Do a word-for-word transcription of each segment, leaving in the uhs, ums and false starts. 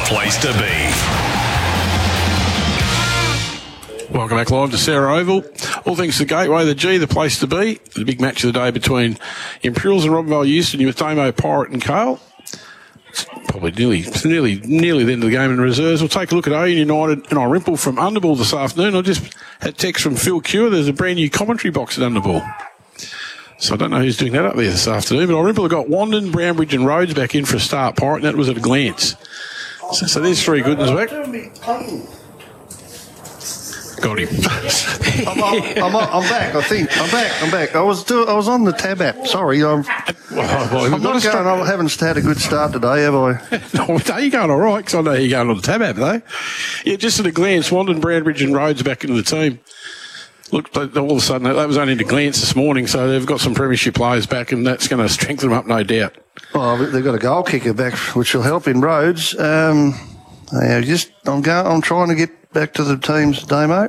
place to be. Welcome back live to Sarah Oval. All thanks to Gateway, the G, the place to be. The big match of the day between Imperials and Robbenvale Euston with Damo, Pirate and Cale. It's probably nearly, nearly, nearly the end of the game in reserves. We'll take a look at Owen United and Irimple from Underball this afternoon. I just had text from Phil Cure. There's a brand new commentary box at Underball. So I don't know who's doing that up there this afternoon, but Irimple have got Wandon, Brownbridge and Rhodes back in for a start, Pirate, and that was at a glance. So, so there's three good ones back. Got him. I'm, I'm, I'm, I'm back, I think. I'm back, I'm back. I was do, I was on the tab app. Sorry. I'm, well, well, I'm not going, I haven't had a good start today, have I? No, you're going all right, because I know you're going on the tab app, though. Yeah, just at a glance, Wandon, Brownbridge and Rhodes back into the team. Look, all of a sudden, that was only at a glance this morning, so they've got some premiership players back, and that's going to strengthen them up, no doubt. Well, they've got a goal kicker back, which will help in Rhodes. Um, yeah, just I'm going. I'm trying to get back to the teams today, mate.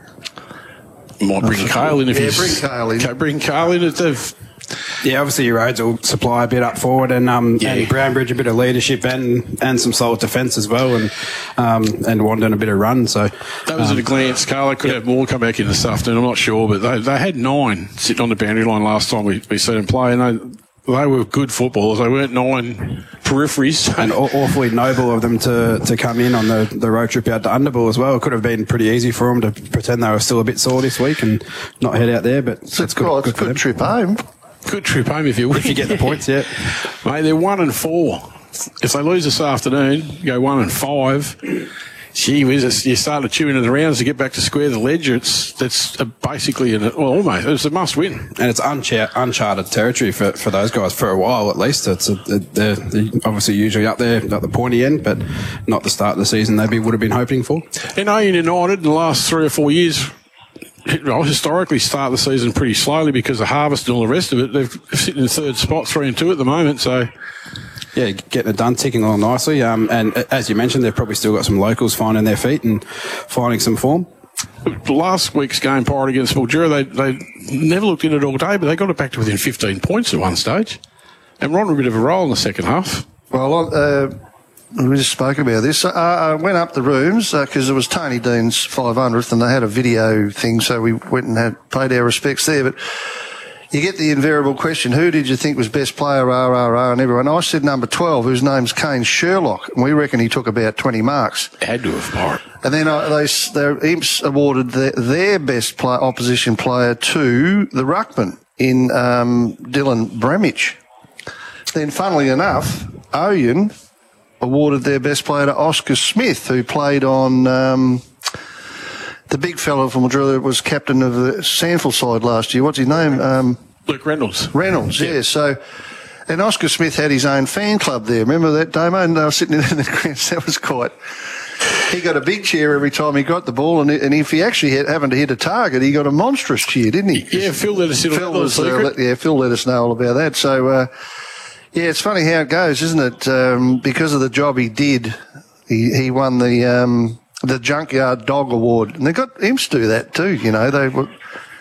Might bring Cale in if yeah, he's... bring Cale in. Okay, bring Cale in if they've... Yeah, obviously your Rhodes will supply a bit up forward, and um yeah. and Brownbridge a bit of leadership and and some solid defence as well, and um and Wandon a bit of run. So that was um, at a glance. Carl could have more come back in this afternoon. I'm not sure, but they they had nine sitting on the boundary line last time we we seen them play, and they they were good footballers. They weren't nine peripheries. And awfully noble of them to, to come in on the, the road trip out to Underball as well. It could have been pretty easy for them to pretend they were still a bit sore this week and not head out there, but it's, it's good, good, good, good trip home. Good trip home if you win. If you get the points, yeah. Mate, they're one and four. If they lose this afternoon, you go one and five. Gee whiz, you start to chew into the rounds to get back to square the ledger. It's that's basically, an, well, almost, it's a must win. And it's unchar- uncharted territory for, for those guys for a while at least. It's a, they're, they're obviously usually up there at the pointy end, but not the start of the season they would have been hoping for. And Owen United in the last three or four years, historically start the season pretty slowly because of harvest and all the rest of it. They're sitting in third spot, three and two at the moment, so... Yeah, getting it done, ticking along nicely. Um, and as you mentioned, they've probably still got some locals finding their feet and finding some form. Last week's game, Pirate against Mildura, they they never looked in it all day, but they got it back to within fifteen points at one stage. And we're on a bit of a roll in the second half. Well, uh, we just spoke about this. Uh, I went up the rooms because uh, it was Tony Dean's five hundredth and they had a video thing, so we went and had paid our respects there. But you get the invariable question, who did you think was best player, R R R, and everyone? I said number twelve, whose name's Kane Sherlock, and we reckon he took about twenty marks. Had to have, Pirate. And then uh, they, their Imps awarded their, their best play, opposition player to the ruckman in um, Dylan Bramich. Then, funnily enough, Oyen awarded their best player to Oscar Smith, who played on... Um, the big fellow from Madrid was captain of the Sandford side last year. What's his name? Um, Luke Reynolds. Reynolds, yeah. yeah. So, and Oscar Smith had his own fan club there. Remember that, Damo? And they were sitting in the grounds. That was quite... He got a big cheer every time he got the ball, and, and if he actually had, happened to hit a target, he got a monstrous cheer, didn't he? Yeah, Phil let us in Phil was, uh, let, Yeah, Phil let us know all about that. So, uh, yeah, it's funny how it goes, isn't it? Um, because of the job he did, he, he won the... Um, the Junkyard Dog Award. And they got Imps do that too, you know. They were,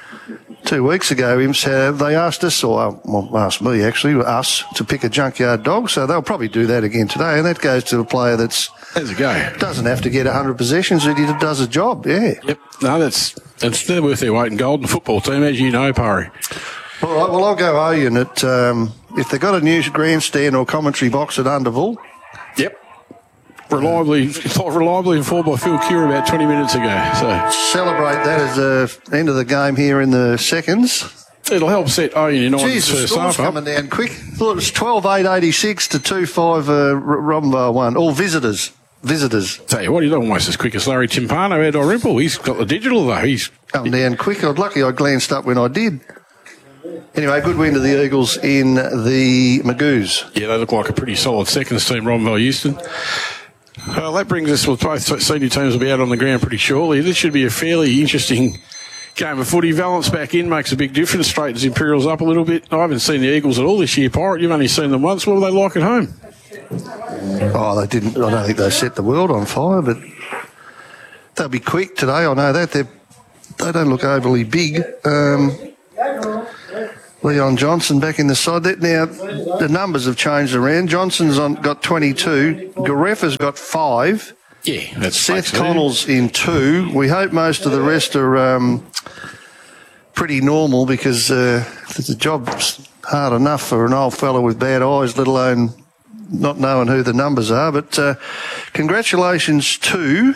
two weeks ago, Imps had, they asked us, or well, asked me actually, us, to pick a junkyard dog. So they'll probably do that again today. And that goes to a player that's... There's a go. Doesn't have to get one hundred possessions, he does a job, yeah. Yep. No, that's, that's they're worth their weight in gold in the football team, as you know, Parry. All right, well, I'll go Owen at, um, if they've got a new grandstand or commentary box at Underville. Yep. Reliably, reliably informed by Phil Cure about twenty minutes ago. So celebrate that as the end of the game here in the seconds. It'll help set Owen United's first half up. Coming down quick. Thought it was twelve eight eighty-six to two five uh, Robbenvale one. All visitors. Visitors. Tell you what, he's almost as quick as Larry Timpano at Irimple. He's got the digital though. He's coming down quick. I was lucky I glanced up when I did. Anyway, good win to the Eagles in the Magoos. Yeah, they look like a pretty solid seconds team, Robbenvale Euston. Well, that brings us, well, both senior teams will be out on the ground pretty shortly. This should be a fairly interesting game of footy. Valence back in makes a big difference, straightens Imperials up a little bit. I haven't seen the Eagles at all this year, Pirate. You've only seen them once. What were they like at home? Oh, they didn't, I don't think they set the world on fire, but they'll be quick today. I know that. They're, they don't look overly big. Um, Leon Johnson back in the side. Now, the numbers have changed around. Johnson's on, got twenty-two. Garef has got five. Yeah, that's Seth Connell's in two. We hope most of the rest are um, pretty normal because uh, the job's hard enough for an old fella with bad eyes, let alone not knowing who the numbers are. But uh, congratulations to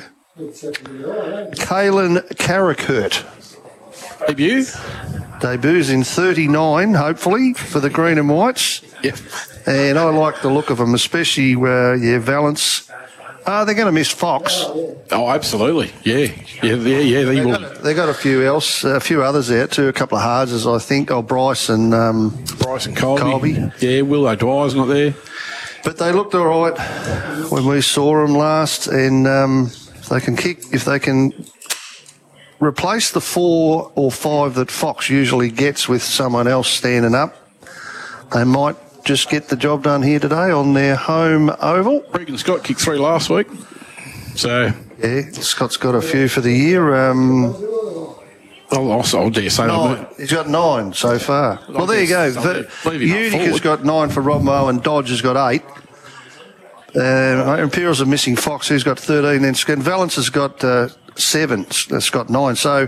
Kalen Carrickert. Debut? Debuts in thirty-nine, hopefully, for the Green and Whites. Yep. And I like the look of them, especially, uh, yeah, Valence. Uh, they're going to miss Fox. Oh, absolutely. Yeah. Yeah, yeah, yeah. They They've will. got, they got a few else, a few others out too, a couple of Hards, I think. Oh, Bryce and um, Bryce and Colby. Colby. Yeah, Will O'Dwyer's not there. But they looked all right when we saw them last, and um, if they can kick, if they can replace the four or five that Fox usually gets with someone else standing up, they might just get the job done here today on their home oval. Regan Scott kicked three last week. So, Yeah, Scott's got a few for the year. Um, I'll, I'll, I'll dare say nine. that. He's got nine so far. Well, there you go. I'll leave him up Utica's forward. got nine for Robmo and Dodge has got eight. Uh, Imperials are missing Fox, who's got thirteen. And Sc- Valence has got uh, seven. That's got nine. So,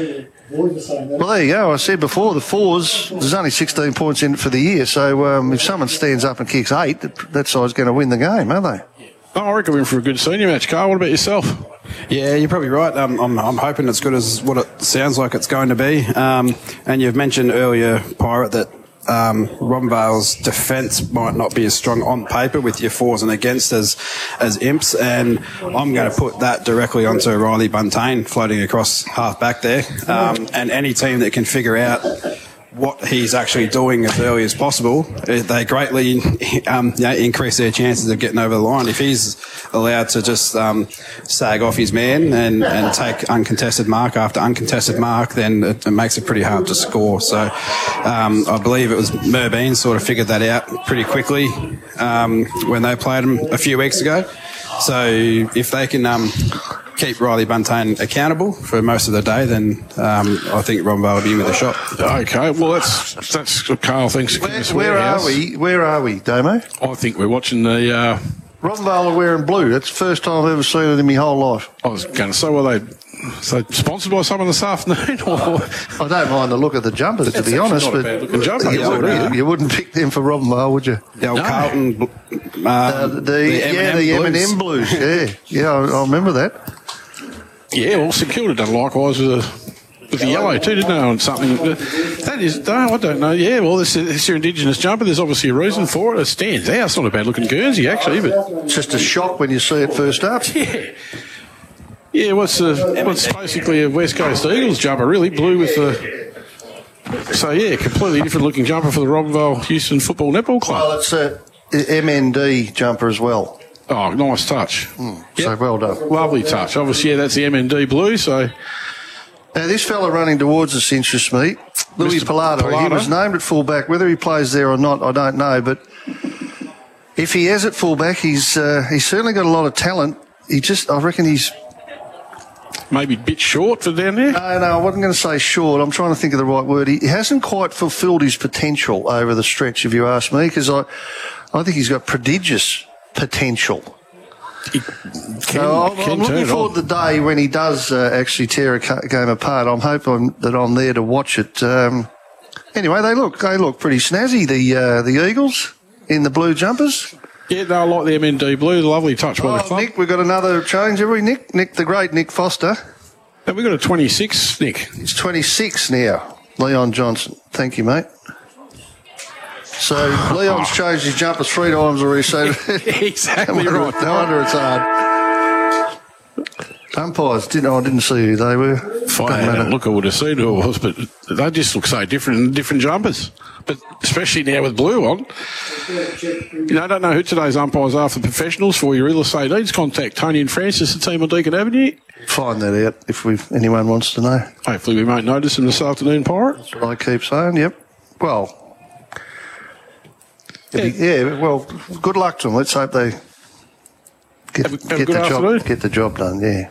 well, there you go. I said before, the fours, there's only sixteen points in it for the year. So, um, if someone stands up and kicks eight, that, that side's going to win the game, aren't they? Oh, I reckon we're in for a good senior match, Carl. What about yourself? Yeah, you're probably right. Um, I'm, I'm hoping it's good as what it sounds like it's going to be. Um, and you've mentioned earlier, Pirate, that um, Robinvale's defence might not be as strong on paper with your fours and against as as imps. And I'm going to put that directly onto Riley Buntain floating across half back there. Um, and any team that can figure out what he's actually doing as early as possible, they greatly um, you know, increase their chances of getting over the line. If he's allowed to just um, sag off his man and, and take uncontested mark after uncontested mark, then it, it makes it pretty hard to score. So um, I believe it was Merbean sort of figured that out pretty quickly um, when they played him a few weeks ago. So if they can um, keep Riley Buntain accountable for most of the day, then um, I think Robinvale will be in with a shot. Okay, well, that's that's what Carl thinks. Where, where are we? Where are we, Damo? I think we're watching the... Uh, Robinvale are wearing blue. That's the first time I've ever seen it in my whole life. I was going to say, were they so sponsored by someone this afternoon? Or? I don't mind the look of the jumpers, to It's be actually honest, not a but bad-looking jumper, you, is it, wouldn't, really? you wouldn't pick them for Robinvale, would you? The old No. Carlton, uh, Uh, the, the yeah, the M and M blues. Yeah, yeah, I, I remember that. Yeah, well, St Kilda done likewise with the, with the yellow too, didn't they? On something that is, no, I don't know. Yeah, well, this is it's your Indigenous jumper. There's obviously a reason for it. It stands out. It's not a bad looking Guernsey actually, but It's just a shock when you see it first up. yeah, yeah. What's the what's basically a West Coast Eagles jumper? Really blue with the. So yeah, completely different looking jumper for the Robinvale Houston Football Netball Club. Well, it's a M N D jumper as well. Oh, nice touch. So well done. Lovely touch. Obviously, yeah, that's the M N D blue. So Now, this fella running towards us interests me. Louis Mister Pilato. He Pilato. was named at fullback. Whether he plays there or not, I don't know. But if he is at fullback, he's uh, he's certainly got a lot of talent. He just, I reckon he's. maybe a bit short for down there. No, no, I wasn't going to say short. I'm trying to think of the right word. He, he hasn't quite fulfilled his potential over the stretch, if you ask me, because I, I think he's got prodigious potential. Can, So I'm, can I'm turn looking it forward on. to the day when he does uh, actually tear a ca- game apart. I'm hoping that I'm there to watch it. Um, anyway, they look they look pretty snazzy, the uh, the Eagles in the blue jumpers. Yeah, no, I like the M N D blue. Lovely touch by the Oh, club. Nick, we've got another change, have we, Nick? Nick, the great Nick Foster. Have we got a twenty-six, Nick? It's twenty-six now. Leon Johnson. Thank you, mate. So Leon's changed his jumper three times already. So Exactly no wonder, right. no wonder it's hard. Umpires didn't. Oh, I didn't see who they were. If I Doesn't had a matter. look, I would have seen who it was, but they just look so different in different jumpers. But especially now with blue on. You know, I don't know who today's umpires are for professionals. For your real estate needs, contact Tony and Francis, the team on Deacon Avenue. Find that out if we anyone wants to know. Hopefully we won't notice them this afternoon, Pirate. That's what I keep saying. Yep. Well, yeah. yeah well, good luck to them. Let's hope they get, Have a- have a get good the job afternoon. get the job done. Yeah.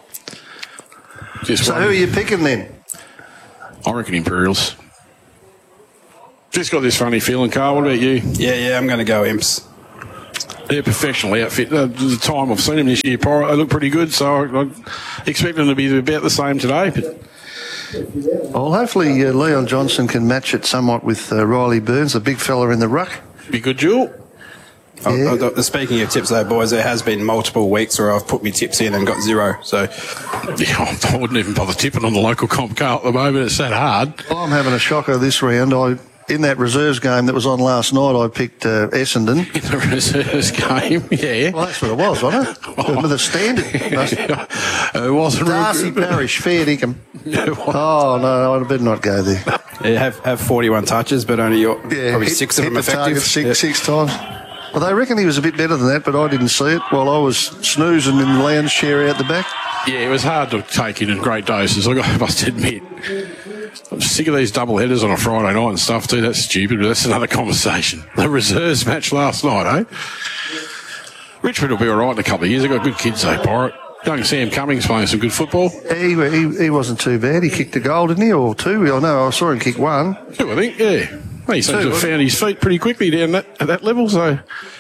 Just So one. who are you picking then? I reckon Imperials. Just got this funny feeling, Carl. What about you? Yeah, yeah, I'm going to go Imps. They're a professional outfit. Uh, the time I've seen them this year, Pirate, they look pretty good, so I, I expect them to be about the same today. But Well, hopefully uh, Leon Johnson can match it somewhat with uh, Riley Burns, the big fella in the ruck. be good, Jewel. Yeah. Oh, oh, speaking of tips, though, boys, there has been multiple weeks where I've put my tips in and got zero. So, Yeah, I wouldn't even bother tipping on the local comp, Carl, at the moment. It's that hard. I'm having a shocker this round. I in that reserves game that was on last night, I picked uh, Essendon. In the reserves game, yeah. Well, that's what it was, wasn't it? Oh. With a standard. it wasn't real Darcy good. Parish, fair dinkum. It wasn't. Oh, no, I better not go there. yeah, have have forty-one touches, but only your, Yeah, probably hit- six of hit them the effective. target six, Yeah. six times. Well, they reckon he was a bit better than that, but I didn't see it while I was snoozing in the lounge chair out the back. Yeah, it was hard to take in in great doses, I got- I must admit. I'm sick of these double headers on a Friday night and stuff too. That's stupid, but that's another conversation. The reserves match last night, eh? Richmond will be all right in a couple of years. They've got good kids, though, Pirate. Young Sam Cummings playing some good football. He, he, he wasn't too bad. He kicked a goal, didn't he? Or two? I know. I saw him kick one. Two, I think, yeah. Well, he seems to have found his feet pretty quickly down that, at that level, so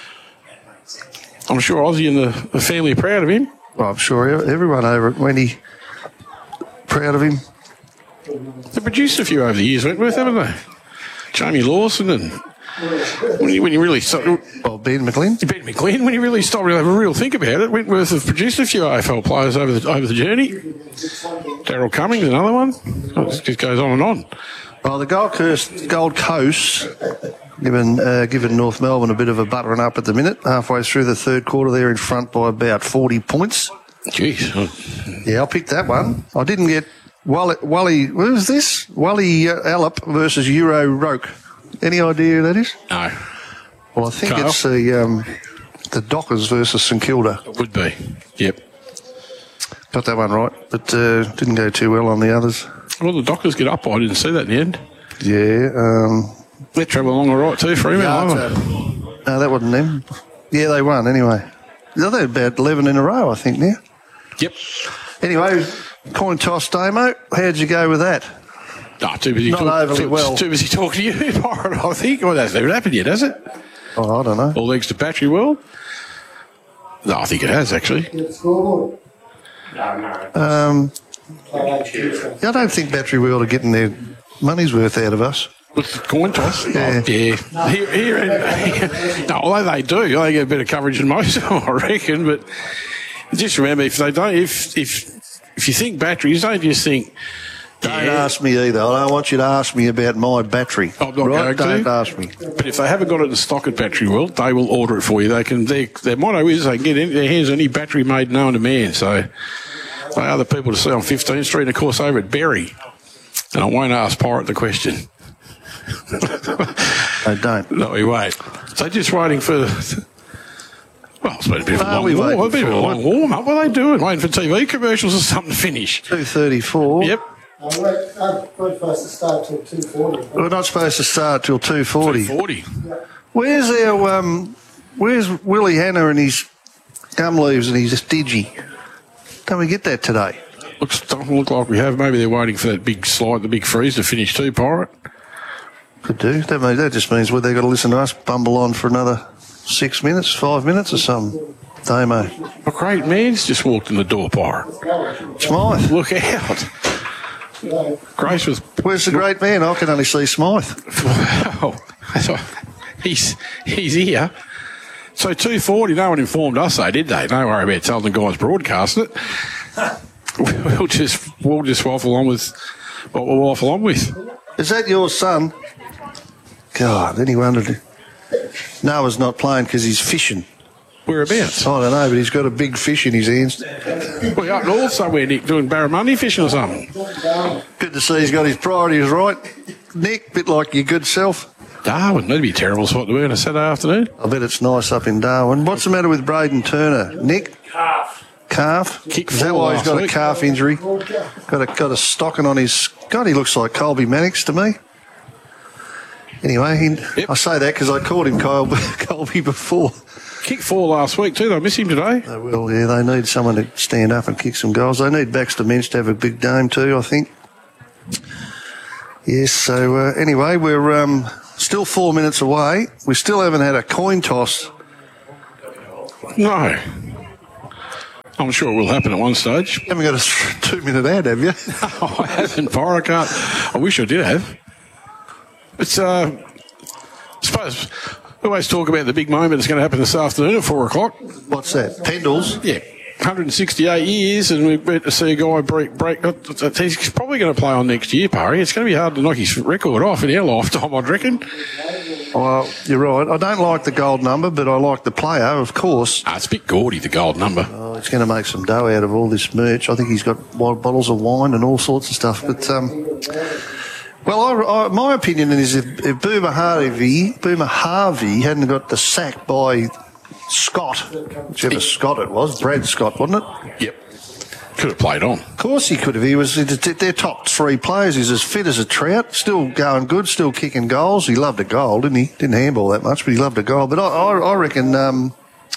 I'm sure Aussie and the, the family are proud of him. Well, I'm sure everyone over at Wendy proud of him. They've produced a few over the years, Wentworth, haven't they? Jamie Lawson and when you, when you really stop, Well, Ben McLean. Ben McLean, when you really stop and have a real think about it, Wentworth have produced a few A F L players over the over the journey. Daryl Cummings, another one. Oh, it just goes on and on. Well, the Gold Coast, Gold Coast given, uh, given North Melbourne a bit of a buttering up at the minute. Halfway through the third quarter, they're in front by about forty points. Jeez. Oh, Yeah, I'll pick that one. I didn't get Wally, Wally what was this? Wally uh, Allop versus Euro Roke. Any idea who that is? no, Well, I think Carl? it's the um, the Dockers versus St Kilda. it would be. Yep. Got that one right, but uh, didn't go too well on the others. Well, the Dockers get up. I didn't see that in the end. Yeah. Um, They travel along all right too for him. yeah, aren't it's, they? uh, no, that wasn't them. Yeah, they won anyway. Yeah, they're about eleven in a row, I think, now. Yep. Anyway, coin toss, Damo. How'd you go with that? Oh, too busy. Not talk- overly too, well. Too busy talking to you, Byron, I think. Well, that's never happened yet, has it? Oh, I don't know. All legs to Battery World? No, I think it has, actually. Um, yeah, I don't think Battery World are getting their money's worth out of us. With the coin toss? Yeah. Oh, yeah. Here, here, and, no, although they do, they get a bit of coverage than most of them, I reckon. But just remember, if they don't, if if if you think batteries, don't just think. Don't yeah, ask me either. I don't want you to ask me about my battery. I'm not right? going to. Don't ask me. But if they haven't got it in stock at Battery World, they will order it for you. They can. Their, their motto is they can get in their hands on any battery made known to man. So they are the people to see on fifteenth Street, and of course over at Berry. And I won't ask Pirate the question. I don't. No, we won't. So just waiting for. Well, it's been a bit of a Are long we warm. waiting A bit of a for long warm up. What are they doing? Waiting for T V commercials or something to finish? two thirty-four. Yep. I'm supposed to start till two forty. We're not supposed to start till two forty. Forty. Where's our um? Where's Willie Hanna and his gum leaves and his digi? Don't we get that today? Looks doesn't look like we have. Maybe they're waiting for that big slide, the big freeze to finish too, Pirate. Could do. That means that just means well, they've got to listen to us bumble on for another six minutes, five minutes or something. Damo. A great man's just walked in the door, Pirate. Smythe. Look out. Grace was. Where's the great man? I can only see Smythe. Wow. he's, he's here. So two forty, no one informed us, though, did they? Don't worry about telling the guys broadcasting it. We'll just, we'll just waffle on with what we'll waffle on with. Is that your son? God, then he wondered. Noah's not playing because he's fishing. Whereabouts? I don't know, but he's got a big fish in his hands. We're up north somewhere, Nick, doing barramundi fishing or something. Good to see he's got his priorities right. Nick, bit like your good self. Darwin, that'd be a terrible spot to be on a Saturday afternoon. I bet it's nice up in Darwin. What's the matter with Braden Turner? Nick? Calf. Calf? Kick Is that four why he's last got a week. calf injury? Got a got a stocking on his. God, he looks like Colby Mannix to me. Anyway, he, Yep. I say that because I called him Kyle, Colby before. Kick four last week too. They miss him today. They will, yeah. They need someone to stand up and kick some goals. They need Baxter Minch to have a big game too, I think. Yes. So uh, anyway, we're um, Still four minutes away. We still haven't had a coin toss. No. I'm sure it will happen at one stage. You haven't got a two-minute ad, have you? Oh, I haven't, Bar. I can't. I wish I did have. It's, uh, I suppose, we always talk about the big moment that's going to happen this afternoon at four o'clock. What's that? Pendles? Yeah. one hundred sixty-eight years, and we're about to see a guy break. break. He's probably going to play on next year, Parry. It's going to be hard to knock his record off in our lifetime, I'd reckon. Well, you're right. I don't like the gold number, but I like the player, of course. Ah, it's a bit gaudy, the gold number. Oh, he's going to make some dough out of all this merch. I think he's got wild bottles of wine and all sorts of stuff. But, um, well, I, I, my opinion is if, if Boomer Harvey, Boomer Harvey hadn't got the sack by Scott, whichever Scott it was, Brad Scott, wasn't it? Yep. Could have played on. Of course he could have. He was their top three players. He's as fit as a trout, still going good, still kicking goals. He loved a goal, didn't he? Didn't handball that much, but he loved a goal. But I, I, I reckon, um,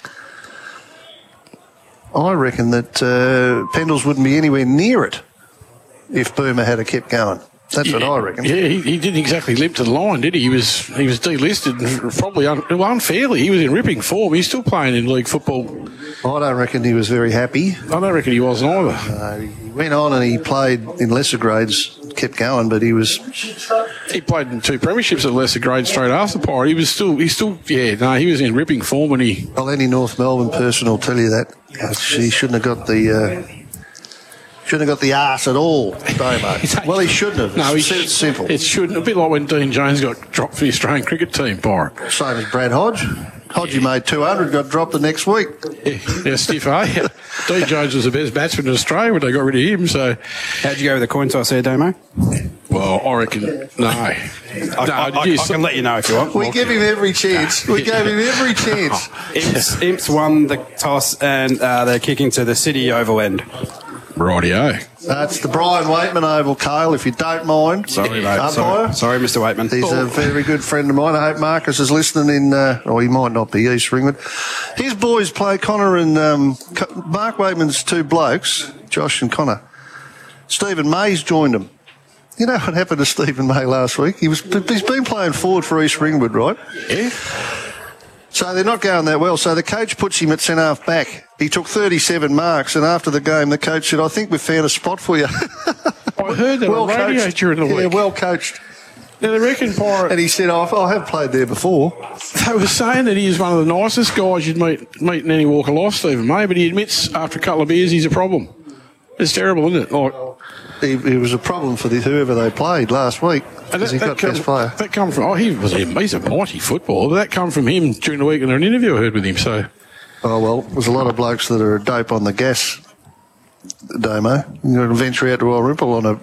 I reckon that uh, Pendles wouldn't be anywhere near it if Boomer had a kept going. That's yeah, what I reckon. Yeah, he, he didn't exactly limp to the line, did he? He was he was delisted, probably un, well, unfairly. He was in ripping form. He's still playing in league football. I don't reckon he was very happy. I don't reckon he was either. Uh, he went on and he played in lesser grades, kept going, but he was. He played in two premierships at lesser grade straight after Pirate. He was still, he still, yeah, no, he was in ripping form when he. Well, any North Melbourne person will tell you that. He shouldn't have got the. Uh, Shouldn't have got the arse at all, Damo. Well, he shouldn't have. No, it's, he it's simple. It shouldn't. A bit like when Dean Jones got dropped for the Australian cricket team, Pirate. Same as Brad Hodge. Hodgie made two hundred, got dropped the next week. Yeah, yeah stiff, eh? Dean Jones was the best batsman in Australia when they got rid of him, so. How'd you go with the coin toss there, Damo? Well, I reckon, no. I, no I, I, I can let you know if you want. We give him every chance. We gave him every chance. Imps, Imps won the toss and uh, they're kicking to the City Oval end. Rightio. That's the Brian Waitman Oval, Kale, if you don't mind. Sorry, mate. Umpire. Sorry, Sorry, Mister Waitman. He's a very good friend of mine. I hope Marcus is listening in, uh, or he might not be, East Ringwood. His boys play, Connor and um, Mark Waitman's two blokes, Josh and Connor. Stephen May's joined them. You know what happened to Stephen May last week? He was, he's been playing forward for East Ringwood, right? Yeah. So they're not going that well. So the coach puts him at centre-half back. He took thirty-seven marks, and after the game, the coach said, I think we've found a spot for you. I heard that well on radio coached. during the Yeah, week. well coached. Now, they reckon Pirate, And he said, oh, I have played there before. they were saying that he is one of the nicest guys you'd meet, meet in any walk of life, Stephen May, but he admits after a couple of beers he's a problem. It's terrible, isn't it? Like, He, he was a problem for the, whoever they played last week because he got come, best player. that come from, oh, he was a, he's a mighty footballer, but that come from him during the week in an interview I heard with him, so. Oh, well, there's a lot of blokes that are dope on the gas, Damo. You're going to venture out to Warrnambool on a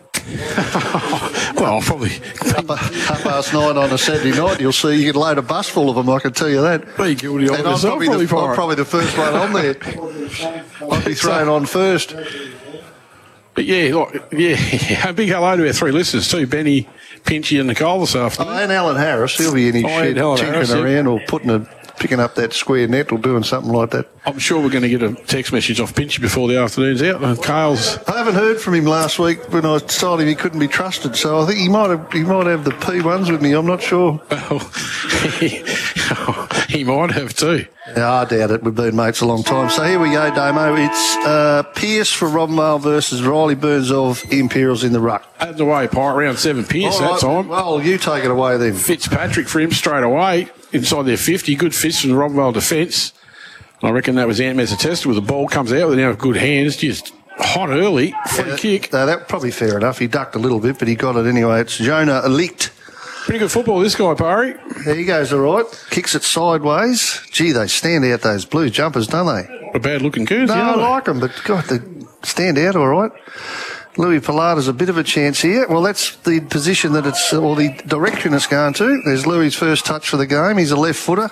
Well, probably half, half past nine on a Saturday night. You'll see you get a load of bus full of them, I can tell you that. be guilty of it And I'm yourself, probably, probably, the, I'm Pirate. probably the first one on there. I'd be thrown on first. But yeah, like, yeah, a big hello to our three listeners too, Benny, Pinchy and Nicole this Oh, afternoon. and Alan Harris, he'll be in his Oh, shed and Alan tinkering Harris, yeah. around or putting a, picking up that square net or doing something like that. I'm sure we're going to get a text message off Pinchy before the afternoon's out. And Kale's, I haven't heard from him last week when I told him he couldn't be trusted, so I think he might have he might have the P ones with me, I'm not sure. well, he, he might have too. Yeah, I doubt it. We've been mates a long time. So here we go, Damo. It's uh, Pearce for Robbenvale versus Riley Burns of Imperials in the ruck. Out the way, Pirate, round seven, Pierce All that right, time. Well, you take it away then. Fitzpatrick for him straight away, inside their fifty. Good fist from the Robbenvale defence. I reckon that was Ant Mezzatesta with the ball. Comes out with now good hands, just hot early, free Yeah, kick. No, that probably fair enough. He ducked a little bit, but he got it anyway. It's Jonah Licht. Pretty good football, this guy, Parry. There he goes, all right. Kicks it sideways. Gee, they stand out, those blue jumpers, don't they? A bad looking coons, No, I aren't they? like them, but God, they stand out all right. Louis Pilata's a bit of a chance here. Well, that's the position that it's, or the direction it's going to. There's Louis' first touch for the game. He's a left footer.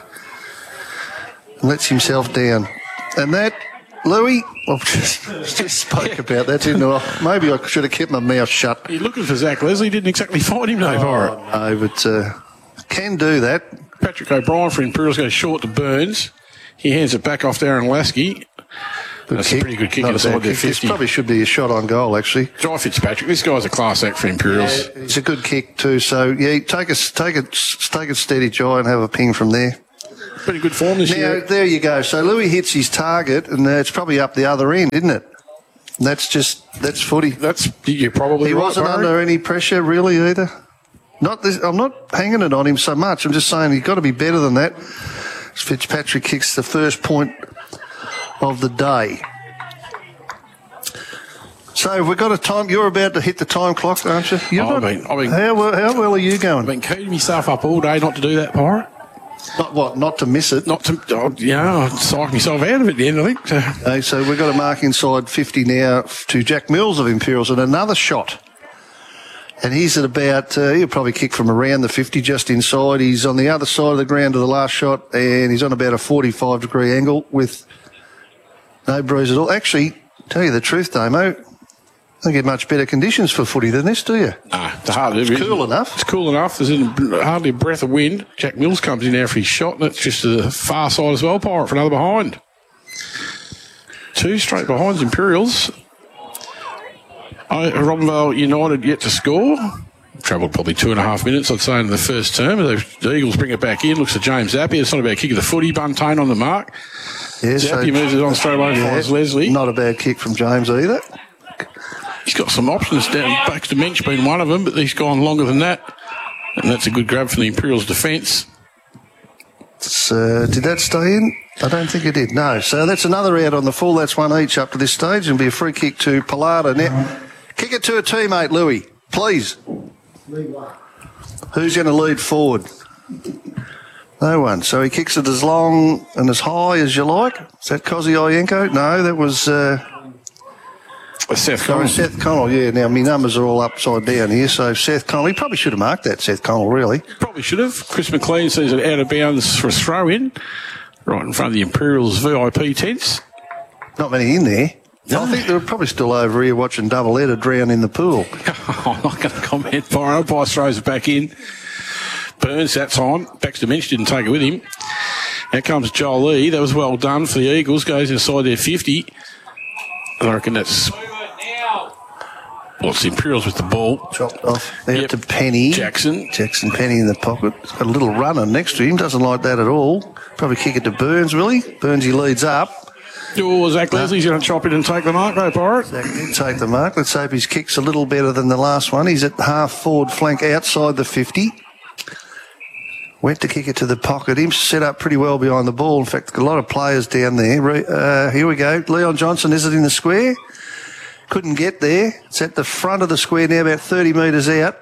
And lets himself down. And that, Louis, well, just, just spoke about that, didn't I? Maybe I should have kept my mouth shut. You're looking for Zach Leslie, didn't exactly find him, no, Pirate. No, but uh, can do that. Patrick O'Brien for Imperials goes short to Burns. He hands it back off to Aaron Lasky. Good That's kick. a pretty good kick Not a inside bad their kick. This fifty. probably should be a shot on goal, actually. Jai Fitzpatrick, this guy's a class act for Imperials. Yeah, it's a good kick too. So yeah, take it, take it, take it steady, Jai, and have a ping from there. Pretty good form this Now year. there you go. So Louis hits his target, and uh, it's probably up the other end, isn't it? And that's just that's footy. That's you're probably He right, wasn't Barry. under any pressure really either. Not this, I'm not hanging it on him so much. I'm just saying he's got to be better than that. Fitzpatrick kicks the first point of the day. So we've got a time. You're about to hit the time clock, aren't you? You're I've not- been- I've been- how, well, how well are you going? I've been keeping myself up all day not to do that, Pirate. Not what? Not to miss it. Not to, oh, you know, I'd psych myself out of it at the end, I think. So, Okay, so we've got a mark inside fifty now to Jack Mills of Imperials, and another shot. And he's at about, uh, he'll probably kick from around the fifty, just inside. He's on the other side of the ground to the last shot, and he's on about a forty-five degree angle with no breeze at all. Actually, tell you the truth, Damo, don't get much better conditions for footy than this, do you? nah, it's hard. It's cool enough. It's cool enough. There's hardly a breath of wind. Jack Mills comes in there for his shot, and it's just to the far side as well, Pirate, for another behind. Two straight behinds, Imperials. I, Robinvale United yet to score. Travelled probably two and a half minutes, I'd say, in the first term. The, the Eagles bring it back in. Looks at James Zappy. It's not about a kick of the footy. Buntain on the mark. Yeah, Zappy moves it on straight away and finds Leslie. Not a bad kick from James either. He's got some options down. Baxter Mensch being one of them, but he's gone longer than that. And that's a good grab from the Imperials' defence. Uh, did that stay in? I don't think it did. No. So that's another out on the full. That's one each up to this stage, and be a free kick to Palada. Now, kick it to a teammate, Louis, please. Lead one. Who's going to lead forward? No one. So he kicks it as long and as high as you like. Is that Kozioyenko? No, that was uh, Seth sorry, Collins. Seth Connell. Yeah. Now my numbers are all upside down here. So Seth Connell. He probably should have marked that. Seth Connell, really. Probably should have. Chris McLean sees it out of bounds for a throw in, right in front of the Imperials' V I P tents. Not many in there. I think they're probably still over here watching double header drown in the pool. I'm not going to comment. Fire umpire throws it back in. Burns that time. Baxter Mensch didn't take it with him. Out comes Joel Lee. That was well done for the Eagles. Goes inside their fifty. I reckon that's. Well, it's the Imperials with the ball. Chopped off out Yep. to Penny. Jackson. Jackson Penny in the pocket. He's got a little runner next to him. Doesn't like that at all. Probably kick it to Burns, will he? Burnsy leads up. Oh, Zach Leslie's going to chop it and take the mark, though, Pirate. Zach did take the mark. Let's hope his kick's a little better than the last one. He's at half forward flank outside the fifty. Went to kick it to the pocket. Him set up pretty well behind the ball. In fact, a lot of players down there. Re- Uh, here we go. Leon Johnson, is it in the square? Couldn't get there. It's at the front of the square now, about thirty metres out.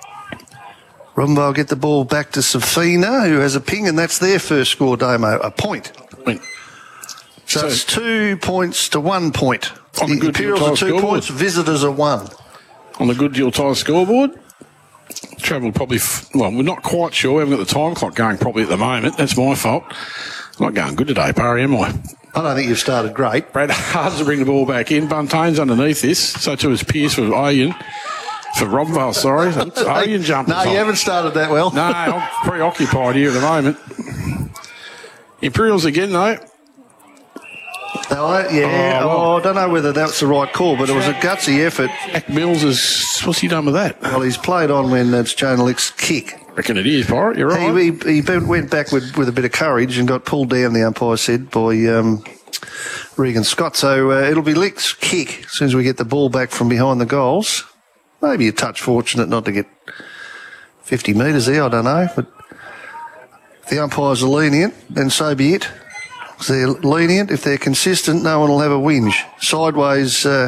Rumbo will get the ball back to Safina, who has a ping, and that's their first score, Damo. A point. Went. So, So- it's two points to one point. On the The good Imperials deal are two scoreboard. points, visitors are one. On the Good Deal Tyre scoreboard. Travelled probably, f- well, we're not quite sure. We haven't got the time clock going properly at the moment. That's my fault. Not going good today, Barry, am I? I don't think you've started great. Brad Hards to bring the ball back in. Buntane's underneath this. So too is Pierce for Oyen. For Robinvale, sorry. Oyen jumped. No, you haven't started that well. No, I'm preoccupied here at the moment. Imperials again, though. No, I- yeah, Oh, oh, well. I don't know whether that's the right call, but it was a gutsy effort. Jack Mills is. What's he done with that? Well, he's played on when it's Jonalick's kick. Reckon it is, Pirate. You're right. He, he, he went back with, with a bit of courage and got pulled down, the umpire said, by um, Regan Scott. So uh, it'll be Lick's kick as soon as we get the ball back from behind the goals. Maybe a touch fortunate not to get fifty metres there, I don't know. But if the umpires are lenient, then so be it. If they're lenient, if they're consistent, no one will have a whinge. Sideways uh,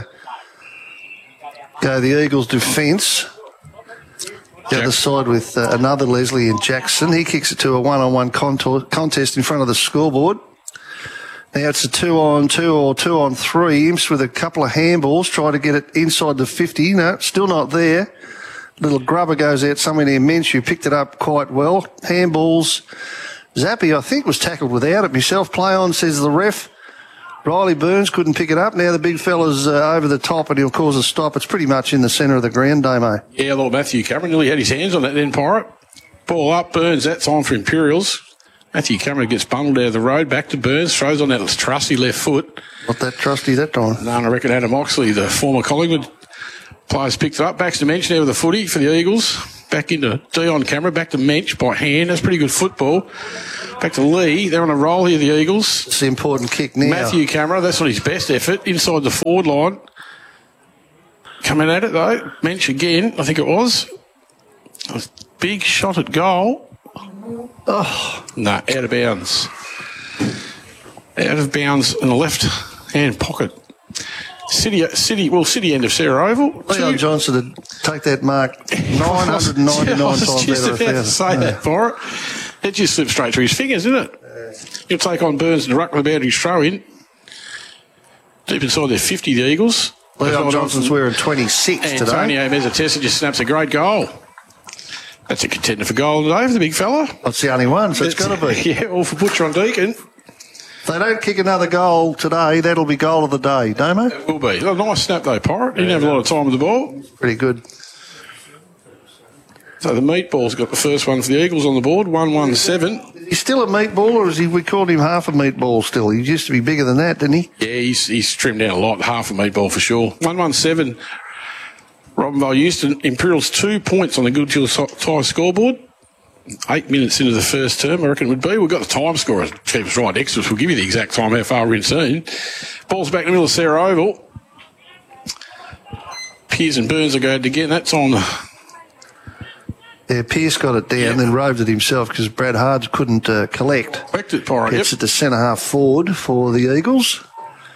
go the Eagles' defence. The other side with uh, another Leslie and Jackson. He kicks it to a one-on-one contour, contest in front of the scoreboard. Now it's a two-on-two or two-on-three. Imps with a couple of handballs, try to get it inside the fifty. No, still not there. Little grubber goes out somewhere near Minshew, picked it up quite well. Handballs. Zappy, I think, was tackled without it myself. Play on, says the ref. Riley Burns couldn't pick it up. Now the big fella's uh, over the top and he'll cause a stop. It's pretty much in the centre of the ground, Damo. Yeah, Lord Matthew Cameron nearly had his hands on that then, Pirate. Ball up, Burns. That's on for Imperials. Matthew Cameron gets bundled out of the road, back to Burns, throws on that trusty left foot. Not that trusty that time. No, and I reckon Adam Oxley, the former Collingwood players, picked it up. Back to Mensch there with the footy for the Eagles. Back into Dion Cameron, back to Mensch by hand. That's pretty good football. Back to Lee. They're on a roll here, the Eagles. It's the important kick now. Matthew Cameron, that's not his best effort. Inside the forward line. Coming at it, though. Mensch again, I think it was. A big shot at goal. Oh. No, out of bounds. Out of bounds in the left-hand pocket. City, City, well, City end of Sarah Oval. Leon Johnson would take that mark nine hundred ninety-nine I was times just out of a about to thousand. say No. that for it. It just slipped straight through his fingers, didn't it? He'll take on Burns and the ruck with about his throw in. Deep inside their fifty, the Eagles. Leon Johnson's wearing twenty-six today. Antonio Mezzatessa just snaps a great goal. That's a contender for goal today for the big fella. That's the only one, so it's got to be. Yeah, all for Butcher on Deacon. If they don't kick another goal today, that'll be goal of the day, Domo. It will be. A nice snap though, Pirate. He didn't have a lot of time with the ball. Pretty good. So the meatball's got the first one for the Eagles on the board, one one seven. He's still a meatball, or is he? We called him half a meatball still. He used to be bigger than that, didn't he? Yeah, he's, he's trimmed down a lot, half a meatball for sure. one one seven. Robinvale Euston, Imperials two points on the Goodchill Tie scoreboard. Eight minutes into the first term, I reckon it would be. We've got the time score. It keeps right next to us. We'll give you the exact time, how far we're in soon. Ball's back in the middle of Sarah Oval. Pearce and Burns are going again. That's on the... Yeah, Pearce got it down, Yeah. then roved it himself because Brad Hards couldn't uh, collect. Collect it, Pirate. Gets Yep. it to centre half forward for the Eagles.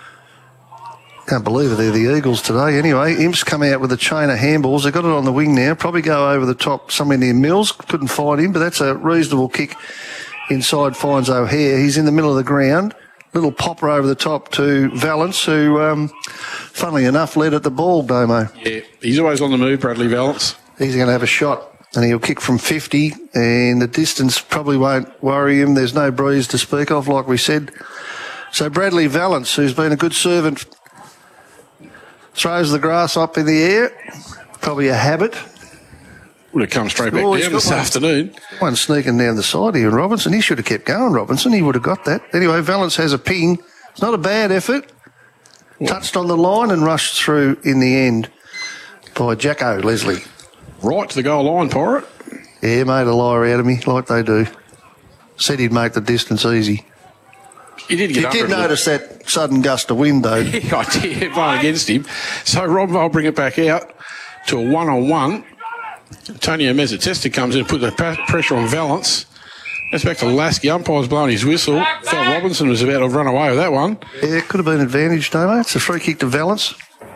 Can't believe it, they're the Eagles today. Anyway, Imps come out with a chain of handballs. They've got it on the wing now. Probably go over the top somewhere near Mills. Couldn't find him, but that's a reasonable kick inside. Finds O'Hare. He's in the middle of the ground. Little popper over the top to Valance, who, um, funnily enough, led at the ball, Domo. Yeah, he's always on the move, Bradley Valance. He's going to have a shot, and he'll kick from fifty, and the distance probably won't worry him. There's no breeze to speak of, like we said. So Bradley Valance, who's been a good servant, throws the grass up in the air. Probably a habit. Would have come straight back Oh, he's down got this one. afternoon. One sneaking down the side here, Robinson. He should have kept going, Robinson. He would have got that. Anyway, Valance has a ping. It's not a bad effort. Touched on the line and rushed through in the end by Jacko Leslie. Right to the goal line, Pirate. Yeah, made a liar out of me, like they do. Said he'd make the distance easy. He did get You under did it a little. notice that sudden gust of wind, though. Yeah, I did. Blown against him. So Rob will bring it back out to a one-on-one. Antonio Mezzatesta comes in and put the pa- pressure on Valance. That's back to Lasky. Umpire's blowing his whistle. Phil Robinson was about to run away with that one. Yeah, it could have been advantage, Domo. It's a free kick to Valance.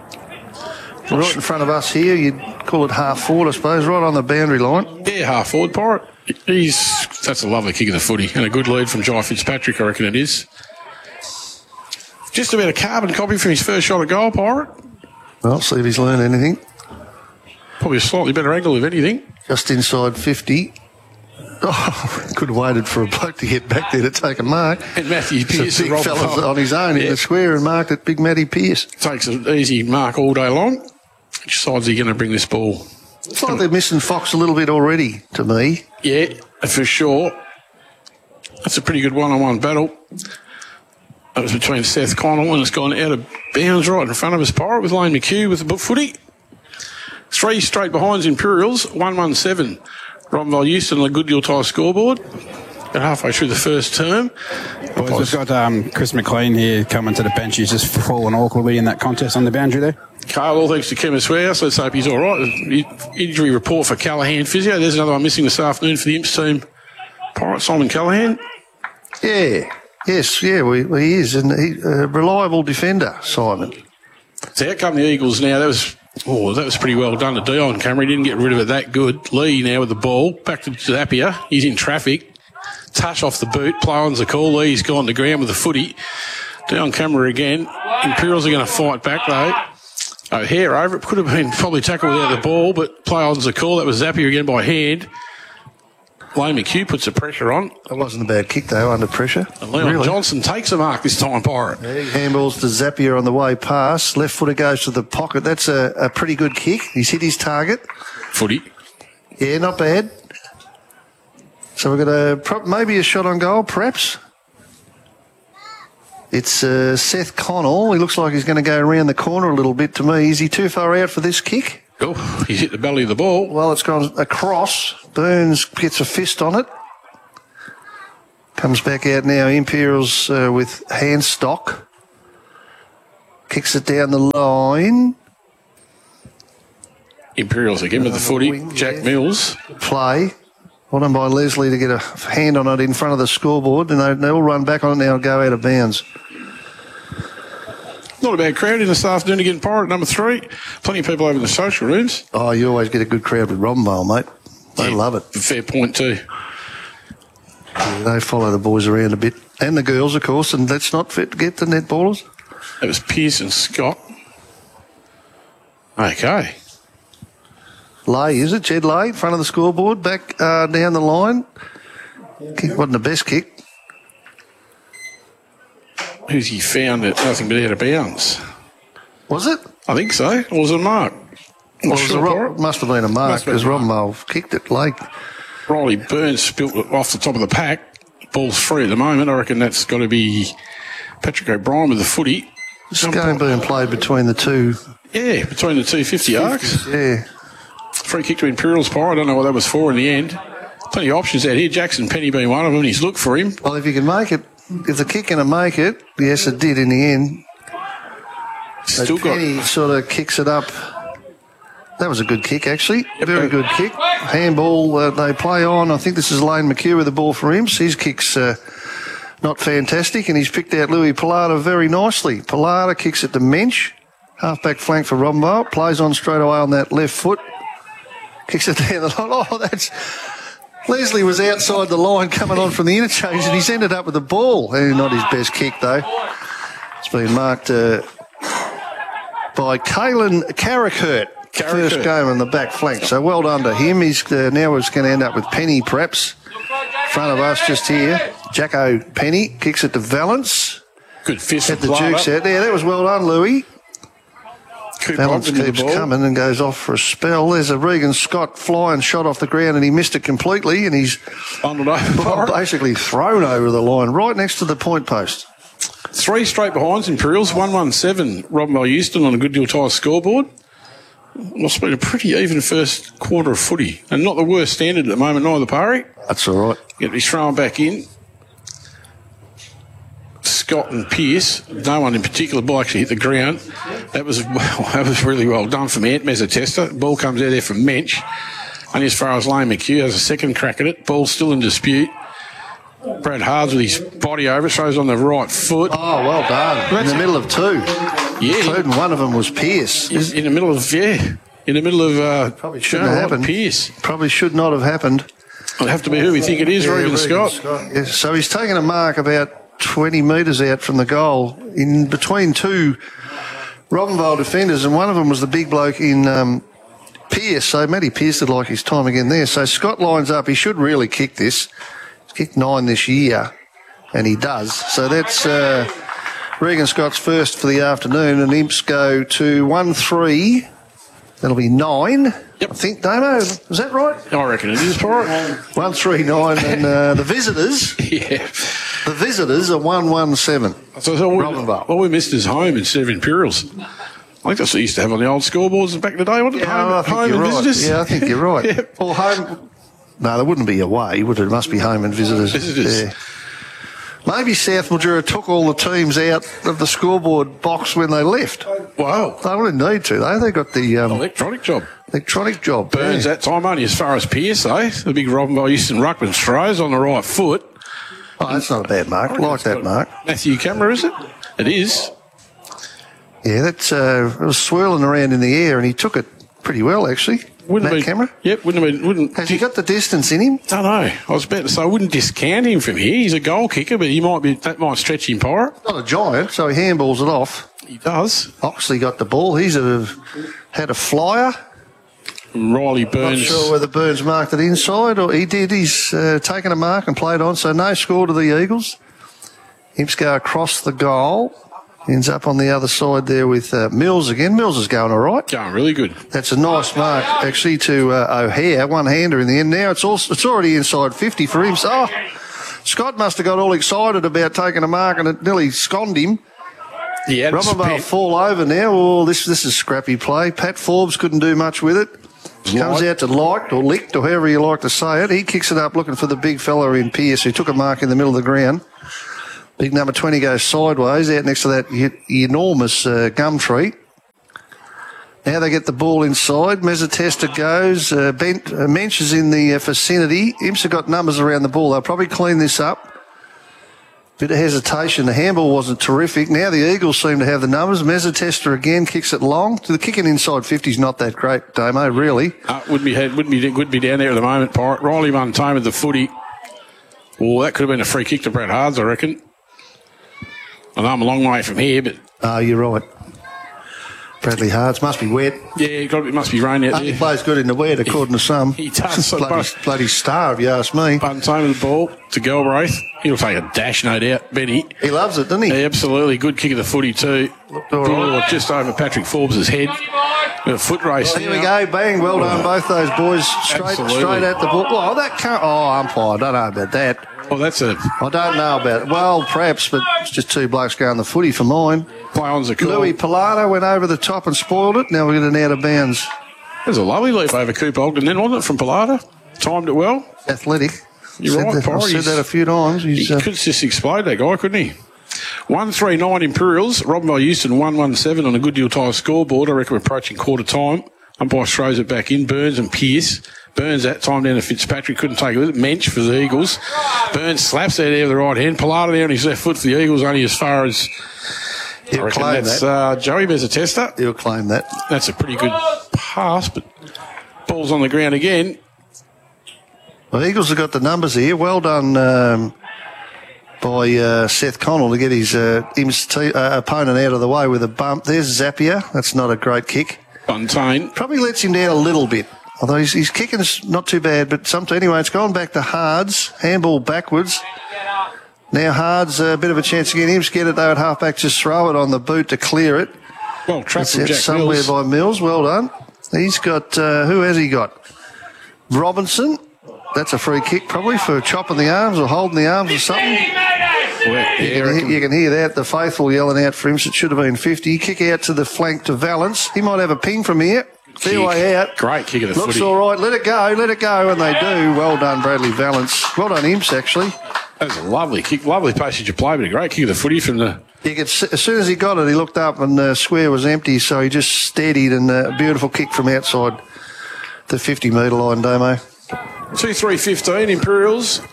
Right in front of us here, you'd call it half forward, I suppose, right on the boundary line. Yeah, half forward, Pirate. He's That's a lovely kick of the footy. And a good lead from Jai Fitzpatrick, I reckon it is. Just about a carbon copy from his first shot at goal, Pirate. Well, see if he's learned anything. Probably a slightly better angle, if anything. Just inside fifty. Oh, could have waited for a bloke to get back there to take a mark. And Matthew It's Pearce a big and fella Robert on his own in Yeah. the square and marked it, Big Matty Pearce. Takes an easy mark all day long. Which side's he going to bring this ball? It's like they're missing Fox a little bit already, to me. Yeah, for sure. That's a pretty good one-on-one battle. That was between Seth Connell, and it's gone out of bounds right in front of us, Pirate, with Lane McHugh with the book footy. Three straight behinds Imperials, one one seven. Robinvale Euston on the Goodgill Tie scoreboard. Got halfway through the first term. Boys, we've got um, Chris McLean here coming to the bench. He's just fallen awkwardly in that contest on the boundary there. Carl, all thanks to Chemist Warehouse. Let's hope he's all right. Injury report for Callahan Physio. There's another one missing this afternoon for the Imps team. Pirate Simon Callahan. Yeah. Yes, yeah, we, well, he is. And he, a reliable defender, Simon. So out come the Eagles now. That was oh, that was pretty well done to Dion Cameron. He didn't get rid of it that good. Lee now with the ball. Back to Zapier. He's in traffic. Touch off the boot. Play on's the call. Lee's gone to ground with the footy. Dion Cameron again. Imperials are going to fight back though. O'Hare over it. Could have been probably tackled without the ball, but play on's the call. That was Zapier again by hand. Lane McHugh puts the pressure on. That wasn't a bad kick, though, under pressure. And Leon Really. Johnson takes a mark this time, Pirate. Yeah, he handballs to Zapier on the way past. Left footer goes to the pocket. That's a, a pretty good kick. He's hit his target. Footy. Yeah, not bad. So we've got a pro- maybe a shot on goal, perhaps. It's uh, Seth Connell. He looks like he's going to go around the corner a little bit to me. Is he too far out for this kick? Oh, he's hit the belly of the ball. Well, it's gone across. Burns gets a fist on it. Comes back out now. Imperials uh, with hand stock. Kicks it down the line. Imperials again with the footy. wing, Jack yeah. Mills. Play. Well done by Leslie to get a hand on it in front of the scoreboard, and they, they all run back on it now and go out of bounds. Not a bad crowd in this afternoon again, Pirate number three. Plenty of people over in the social rooms. Oh, you always get a good crowd with Robinvale, mate. They Yeah, love it. Fair point too. Yeah, they follow the boys around a bit. And the girls, of course, and let's not forget the netballers. That was Pearce and Scott. Okay. Lay, is it? Jed Lay, in front of the scoreboard, back uh, down the line. Kick wasn't the best kick. Who's he found it? Nothing but out of bounds. Was it? I think so. Or was it Mark? Well, Not it was sure, a Ro- Pirate. must have been a mark Must have because been a Robinvale kicked it late. Riley Burns spilt it off the top of the pack. Ball's free at the moment. I reckon that's got to be Patrick O'Brien with the footy. This game being played between the two. Yeah, between the two fifty arcs. Yeah. Free kick to Imperials Pirate. I don't know what that was for in the end. Plenty of options out here. Jackson Penny being one of them. He's looked for him. Well, if you can make it, if the kick can make it, yes, it did in the end. Still But Penny got. sort of kicks it up. That was a good kick, actually. Yep. Very good kick. Handball uh, they play on. I think this is Lane McHugh with the ball for him. His kick's uh, not fantastic, and he's picked out Louis Pilata very nicely. Pilata kicks it to Mensch. Half-back flank for Robinvale. Plays on straight away on that left foot. Kicks it down the line. Oh, that's... Leslie was outside the line coming on from the interchange, and he's ended up with the ball. Eh, not his best kick, though. It's been marked uh, by Kalen Carrickert. First Carrickert. game on the back flank. So well done to him. He's uh, now is going to end up with Penny, perhaps. In front of us just here. Jacko Penny kicks it to Valence. Good fist Get from the jukes Pilata. out there. That was well done, Louis. Cooper Valence up into the keeps ball. coming and goes off for a spell. There's a Regan Scott flying shot off the ground, and he missed it completely, and he's Bundled over. well, Pirate. basically thrown over the line, right next to the point post. Three straight behinds, Imperials. one one seven. Robinvale Euston on a good deal tie scoreboard. Must have been a pretty even first quarter of footy. And not the worst standard at the moment, neither, Parry. That's all right. Get me thrown back in. Scott and Pearce, no one in particular, ball actually hit the ground. That was well, that was really well done from Ant Mezzatesta. Ball comes out there from Mensch. And as far as Lane McHugh has a second crack at it, ball's still in dispute. Brad Hards with his body over, throws on the right foot. Oh, well done. In the middle of two. Yeah, Including one of them was Pearce. in, in the middle of, yeah, in the middle of, uh, Probably shouldn't Joe have Wright happened. Pearce. Probably should not have happened. It'll have to be who we think it is, Yeah, Regan Regan Scott. Yeah, so he's taken a mark about twenty metres out from the goal in between two Robinvale defenders, and one of them was the big bloke in um, Pearce. So Matty Pearce did like his time again there. So Scott lines up. He should really kick this. He's kicked nine this year, and he does. So that's uh, Regan Scott's first for the afternoon, and Imps go to one three. That'll be nine. Yep. I think, Damo, is that right? I reckon it is, Pirate. one three nine, and uh, the visitors, Yeah. the visitors are one one seven. So, so we, Robinvale. well, we missed his home instead of Imperials. I think that's what they used to have on the old scoreboards back in the day, wasn't it? Yeah, home, I think home you're and right. visitors. Yeah, I think you're right. Yeah. Or home. No, there wouldn't be away, would it? It must be home and visitors. Visitors. Yeah. Maybe South Mildura took all the teams out of the scoreboard box when they left. Wow. They wouldn't need to, though. They got the um, Electronic job. electronic job. Burns Yeah. that time only as far as Pearce, though. The big Robinvale Euston Ruckman throws on the right foot. Oh, that's not a bad mark. Like that mark. Matthew Camera, is it? It is. Yeah, that's uh, it was swirling around in the air, and he took it pretty well, actually. Wouldn't Matt be, Camera. Yep, wouldn't have been. Wouldn't. Has he got the distance in him? I don't know. I was about to say I wouldn't discount him from here. He's a goal kicker, but he might be. That might stretch him, Pirate. Not a giant, so he handballs it off. He does. Oxley got the ball. He's a, had a flyer. Riley Not Burns. sure whether Burns marked it inside or he did. He's uh, taken a mark and played on, so no score to the Eagles. Imps go across the goal. Ends up on the other side there with uh, Mills again. Mills is going all right. Going really good. That's a nice mark, actually, to uh, O'Hare. One-hander in the end. Now it's also, it's already inside fifty for him. So, oh, Scott must have got all excited about taking a mark and it nearly sconed him. Yeah, Robinvale fall over now. Oh, this this is scrappy play. Pat Forbes couldn't do much with it. Comes out to liked or licked or however you like to say it. He kicks it up looking for the big fella in Pearce who took a mark in the middle of the ground. Big number twenty goes sideways out next to that e- enormous uh, gum tree. Now they get the ball inside. Mezzatesta goes. Uh, Bent, uh, Mensch is in the uh, vicinity. Imps have got numbers around the ball. They'll probably clean this up. Bit of hesitation. The handball wasn't terrific. Now the Eagles seem to have the numbers. Mezzatesta again kicks it long. The kicking inside fifty is not that great, Damo, really. Uh, wouldn't be wouldn't be wouldn't be down there at the moment. Pirate Riley Montane with the footy. Oh, that could have been a free kick to Brad Hards, I reckon. I know I'm a long way from here, but Oh, you're right. Bradley Hards must be wet. yeah, it must be rain out He there. plays good in the wet, according to some. He does. So bloody, both- bloody star, if you ask me. Montane with the ball to Galbraith. He'll take a dash, no doubt. Benny. He loves it, doesn't he? Yeah, absolutely. Good kick of the footy too. Looked all right. Oh, just over Patrick Forbes' head. A foot race. Here we go, bang, well done, both those boys. Straight Absolutely. straight at the ball. Oh, that can't, oh, umpire, I don't know about that. Oh, that's a I don't know about it. Well, perhaps, but it's just two blokes going the footy for mine. play on's a call. Louis Pilato went over the top and spoiled it. Now we get an out of bounds. It was a lovely leap over Cooper Ogden then, wasn't it, from Pilata? Timed it well. Athletic. You're said right, that, Porr, I've said he's- that a few times. He's, He uh, could just explode, that guy, couldn't he? one three nine Imperials. Robinvale Euston one one seven on a good deal tyre scoreboard. I reckon we're approaching quarter time. Umpire throws it back in. Burns and Pearce. Burns that time down to Fitzpatrick. Couldn't take it with it. Mensch for the Eagles. Burns slaps out there with the right hand. Pilata there on his left foot for the Eagles, only as far as... I he'll reckon claim that's that. uh, Joey Mezzatesta. He'll claim that. That's a pretty good pass, but ball's on the ground again. Well, Eagles have got the numbers here. Well done um, by uh, Seth Connell to get his uh, Im's te- uh, opponent out of the way with a bump. There's Zapier. That's not a great kick. Fontaine. Probably lets him down a little bit. Although his, his kicking's not too bad, but sometimes anyway, it's gone back to Hards. Handball backwards. Now Hards a bit of a chance again. Im's get it though at halfback. Just throw it on the boot to clear it. Well, trapped That's from it Jack somewhere Mills. by Mills. Well done. He's got, uh, who has he got? Robinson. That's a free kick probably for chopping the arms or holding the arms or something. Well, yeah, I You can, reckon- hear, you can hear that. The faithful yelling out for him. So it should have been fifty. Kick out to the flank to Valance. He might have a ping from here. Fair Kick. way out. Great kick of the Looks footy. all right. Let it go. Let it go. And they do. Well done, Bradley Valance. Well done, Imps, actually. That was a lovely kick, lovely passage of play, but a great kick of the footy from the... You could, s- as soon as he got it, he looked up and the uh, square was empty, so he just steadied and uh, a beautiful kick from outside the fifty metre line, Damo. two three fifteen Imperials.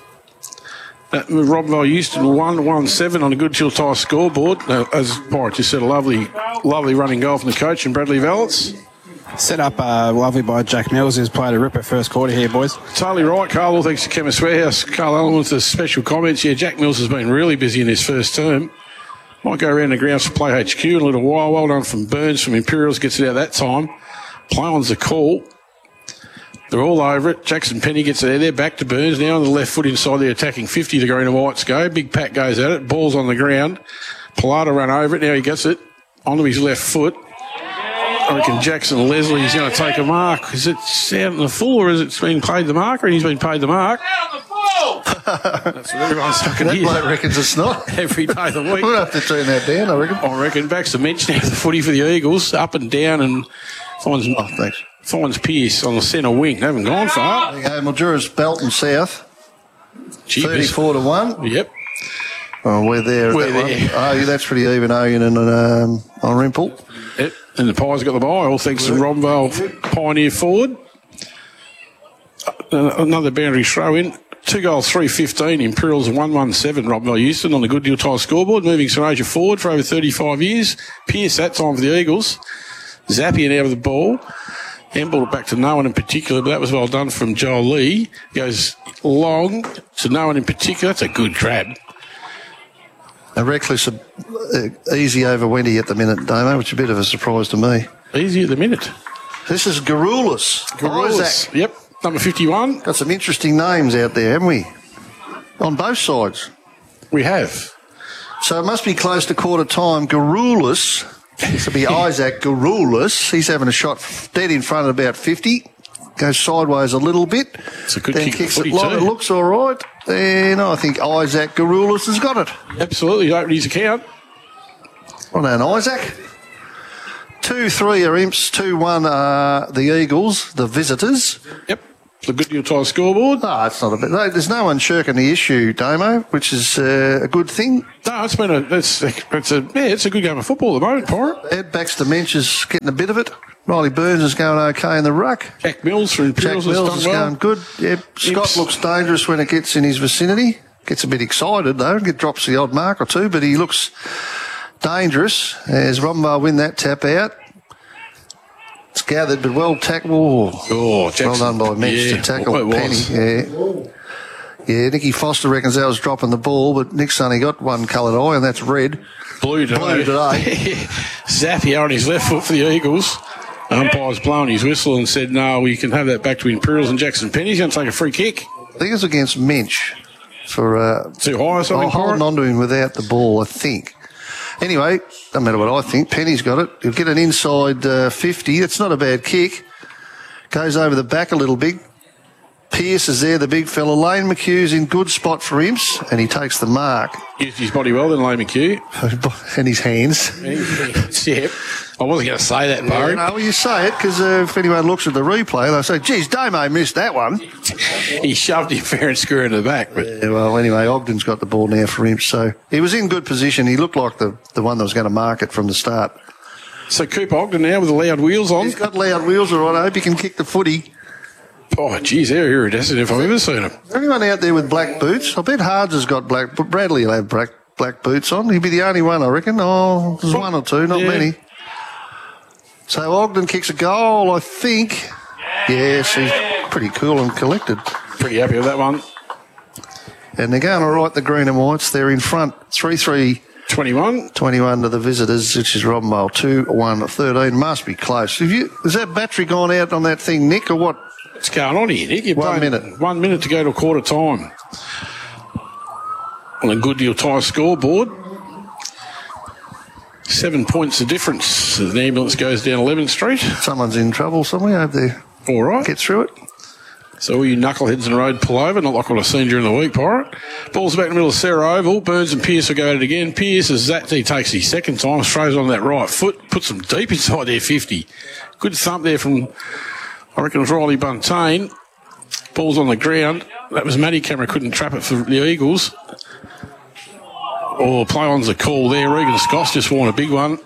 That with Robinvale Euston one one seven on a good chill tie scoreboard. Uh, as Pirate just said, a lovely, lovely running goal from the coach and Bradley Valance. Set up uh, lovely by Jack Mills, who's played a ripper first quarter here, boys. Totally right, Carl. All thanks to Chemist Warehouse. Carl Allen with the special comments. Yeah, Jack Mills has been really busy in his first term. Might go around the grounds for Play H Q in a little while. Well done from Burns from Imperials. Gets it out that time. Play on's the call. They're all over it. Jackson Penny gets it there. They're back to Burns now on the left foot inside the attacking fifty. The green and whites go. Big Pat goes at it. Ball's on the ground. Pilata run over it. Now he gets it onto his left foot. I reckon Jackson Leslie's going to take a mark. Is it out in the full or is it been paid the mark? And he's been paid the mark. That's what everyone's fucking That here bloke reckons it's not. every day of the week. We'll have to turn that down, I reckon. I reckon backs the mention out of the footy for the Eagles, up and down, and finds Oh, thanks. finds Pearce on the centre wing. They haven't gone far. There you go. Mildura's Belton South. Jeepers. thirty-four to one. Yep. Oh, we're there. at We're that there. One. Oh, yeah, that's pretty even. Owen and um, on Rimple. Yep. And the Pies got the bye, all thanks to Robinvale Pioneer forward. Uh, another boundary throw in. Two goals, three fifteen. Imperials one one seven. Robinvale Euston on the good deal tie scoreboard. Moving St Asia forward for over thirty-five years. Pearce that time for the Eagles. Zapian out of the ball. Handballed it back to no one in particular, but that was well done from Joel Lee. Goes long to no one in particular. That's a good grab. A reckless, uh, easy over Wendy at the minute, Damo, which is a bit of a surprise to me. Easy at the minute. This is Garulis. Garulis. Isaac. Yep. Number fifty-one. Got some interesting names out there, haven't we? On both sides. We have. So it must be close to quarter time. Garulis, this will be Isaac Garulis. He's having a shot dead in front at about fifty. Goes sideways a little bit. It's a good then kick kicks of it footy long. It too. looks all right. And I think Isaac Garulis has got it. Absolutely, opened his account. Well done, Isaac. two three are Imps, two one are the Eagles, the visitors. Yep. The good deal tie scoreboard. Ah, it's not a bit. no, There's no one shirking the issue, Damo, which is uh, a good thing. No, it's been a it's, it's a yeah, it's a good game of football at the moment, Pirate. Ed Baxter Mensch is getting a bit of it. Riley Burns is going okay in the ruck. Jack Mills from Jack Imperials Mills has is done well. going good. Yep. Scott Imps. looks dangerous when it gets in his vicinity. Gets a bit excited though. Get drops the odd mark or two, but he looks dangerous as Rombauer win that tap out. It's gathered, but well tackled. Oh, Jackson. Well done by Mensch Yeah, to tackle well, it Penny. was. Yeah. Yeah, Nicky Foster reckons that was dropping the ball, but Nick's only got one coloured eye, and that's red. Blue today. Blue today. Zappy on his left foot for the Eagles. Umpire's blown his whistle and said, no, we can have that back to Imperials and Jackson Penny. He's going to take a free kick. I think it's against Mensch for uh, Too high or something, oh, holding Pirate? on to him without the ball, I think. Anyway, doesn't matter what I think. Penny's got it. He'll get an inside uh, fifty. It's not a bad kick. Goes over the back a little bit. Pearce is there, the big fella. Lane McHugh's in good spot for Imps, and he takes the mark. Used his body well, then Lane McHugh. and his hands. Yep. I wasn't going to say that, You Barry. know, you say it because uh, if anyone looks at the replay, they'll say, geez, Damo missed that one. He shoved him fair and square in the back. But Yeah, well, anyway, Ogden's got the ball now for Imps, so he was in good position. He looked like the, the one that was going to mark it from the start. So Cooper Ogden now with the loud wheels on. He's got loud wheels, all right. I hope he can kick the footy. Oh, geez, they're iridescent if I've ever seen him. Anyone out there with black boots? I bet Hards has got black, but Bradley will have black, black boots on. He'll be the only one, I reckon. Oh, there's one or two, not Yeah. many. So Ogden kicks a goal, I think. Yes, he's pretty cool and collected. Pretty happy with that one. And they're going all right, the green and whites. They're in front, three three twenty-one. twenty-one to the visitors, which is Robbenvale, two one thirteen. Must be close. Have you, has that battery gone out on that thing, Nick, or what? What's going on here, Nick? You're One playing- minute. One minute to go to quarter time. On a good deal tie scoreboard. Seven points the difference. The ambulance goes down eleventh Street. Someone's in trouble somewhere over there. All right. Get through it. So all you knuckleheads in the road pull over, not like what I've seen during the week, Pirate. Ball's back in the middle of Sarah Oval. Burns and Pearce will go at it again. Pearce, as that he takes his second time, throws on that right foot, puts them deep inside their fifty. Good thump there from, I reckon it was Riley Buntain. Ball's on the ground. That was Matty Camera, couldn't trap it for the Eagles. Oh, play on's the call there. Regan Scott's just won a big one.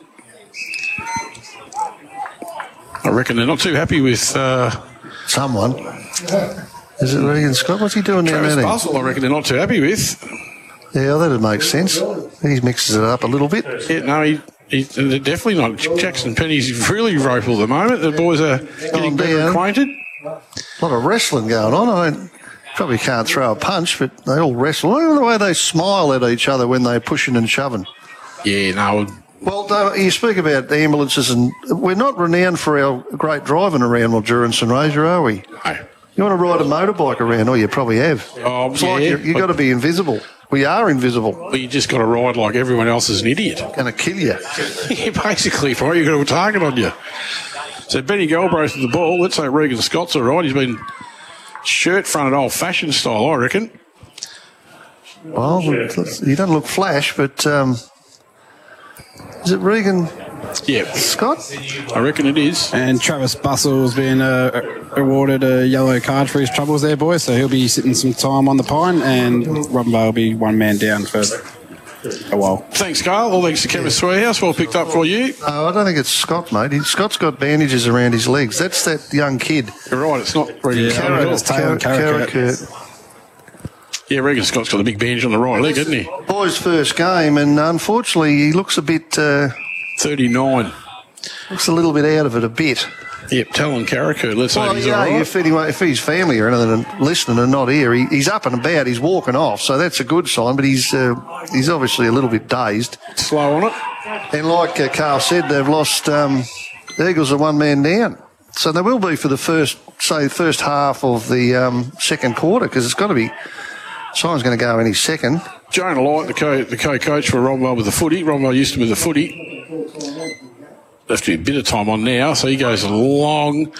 I reckon they're not too happy with uh, Someone. Is it Regan Scott? What's he doing down Travis there? Bustle. I reckon they're not too happy with. Yeah, that'd make sense. He mixes it up a little bit. Yeah, no, he, he, they're definitely not. Jackson Penny's really vocal at the moment. The boys are getting better down. acquainted. A lot of wrestling going on. I mean, probably can't throw a punch, but they all wrestle. Look at the way they smile at each other when they're pushing and shoving. Yeah, no, Well, Dave, you speak about ambulances, and we're not renowned for our great driving around Mildurance and Razor, are we? no. You want to ride a motorbike around? Oh, you probably have. Oh, it's like yeah. you, you've got to be invisible. We are invisible. Well, you just got to ride like everyone else is an idiot. Going to kill you. Yeah, basically, right? You've got a target on you. So Benny Galbraith with the ball. Let's say Regan Scott's all right. He's been shirt fronted old fashioned style, I reckon. Well, he doesn't look flash, but um, is it Regan Yeah, Scott? I reckon it is. And Travis Bustle's been uh, awarded a yellow card for his troubles there, boys. So he'll be sitting some time on the pine, and Robin will be one man down for a while. Thanks, Carl. All thanks to Kevin Swearhouse. Well picked up for you. No, I don't think it's Scott, mate. He, Scott's got bandages around his legs. That's that young kid. You're right, it's not Regan Yeah, Scott. I at know, all. it's Taylor Carrickert. Carrickert. Yeah, Regan Scott's got a big bandage on the right leg, hasn't he? Boy's first game, and unfortunately, he looks a bit, uh, thirty-nine. looks a little bit out of it a bit. Yep, Talon Carrickert. Let's Well, hope he's yeah, all right. if, anyway, if his family or anything are listening and not here, he, he's up and about, he's walking off, so that's a good sign, but he's uh, he's obviously a little bit dazed. Slow on it. And like uh, Carl said, they've lost, um, the Eagles are one man down. So they will be for the first, say, first half of the um, second quarter, because it's got to be, Simon's going to go any second. Jonah Light, the co the co-coach for Romwell with the footy. Romwell used to with the footy. Left to be a bit of time on now, so he goes long.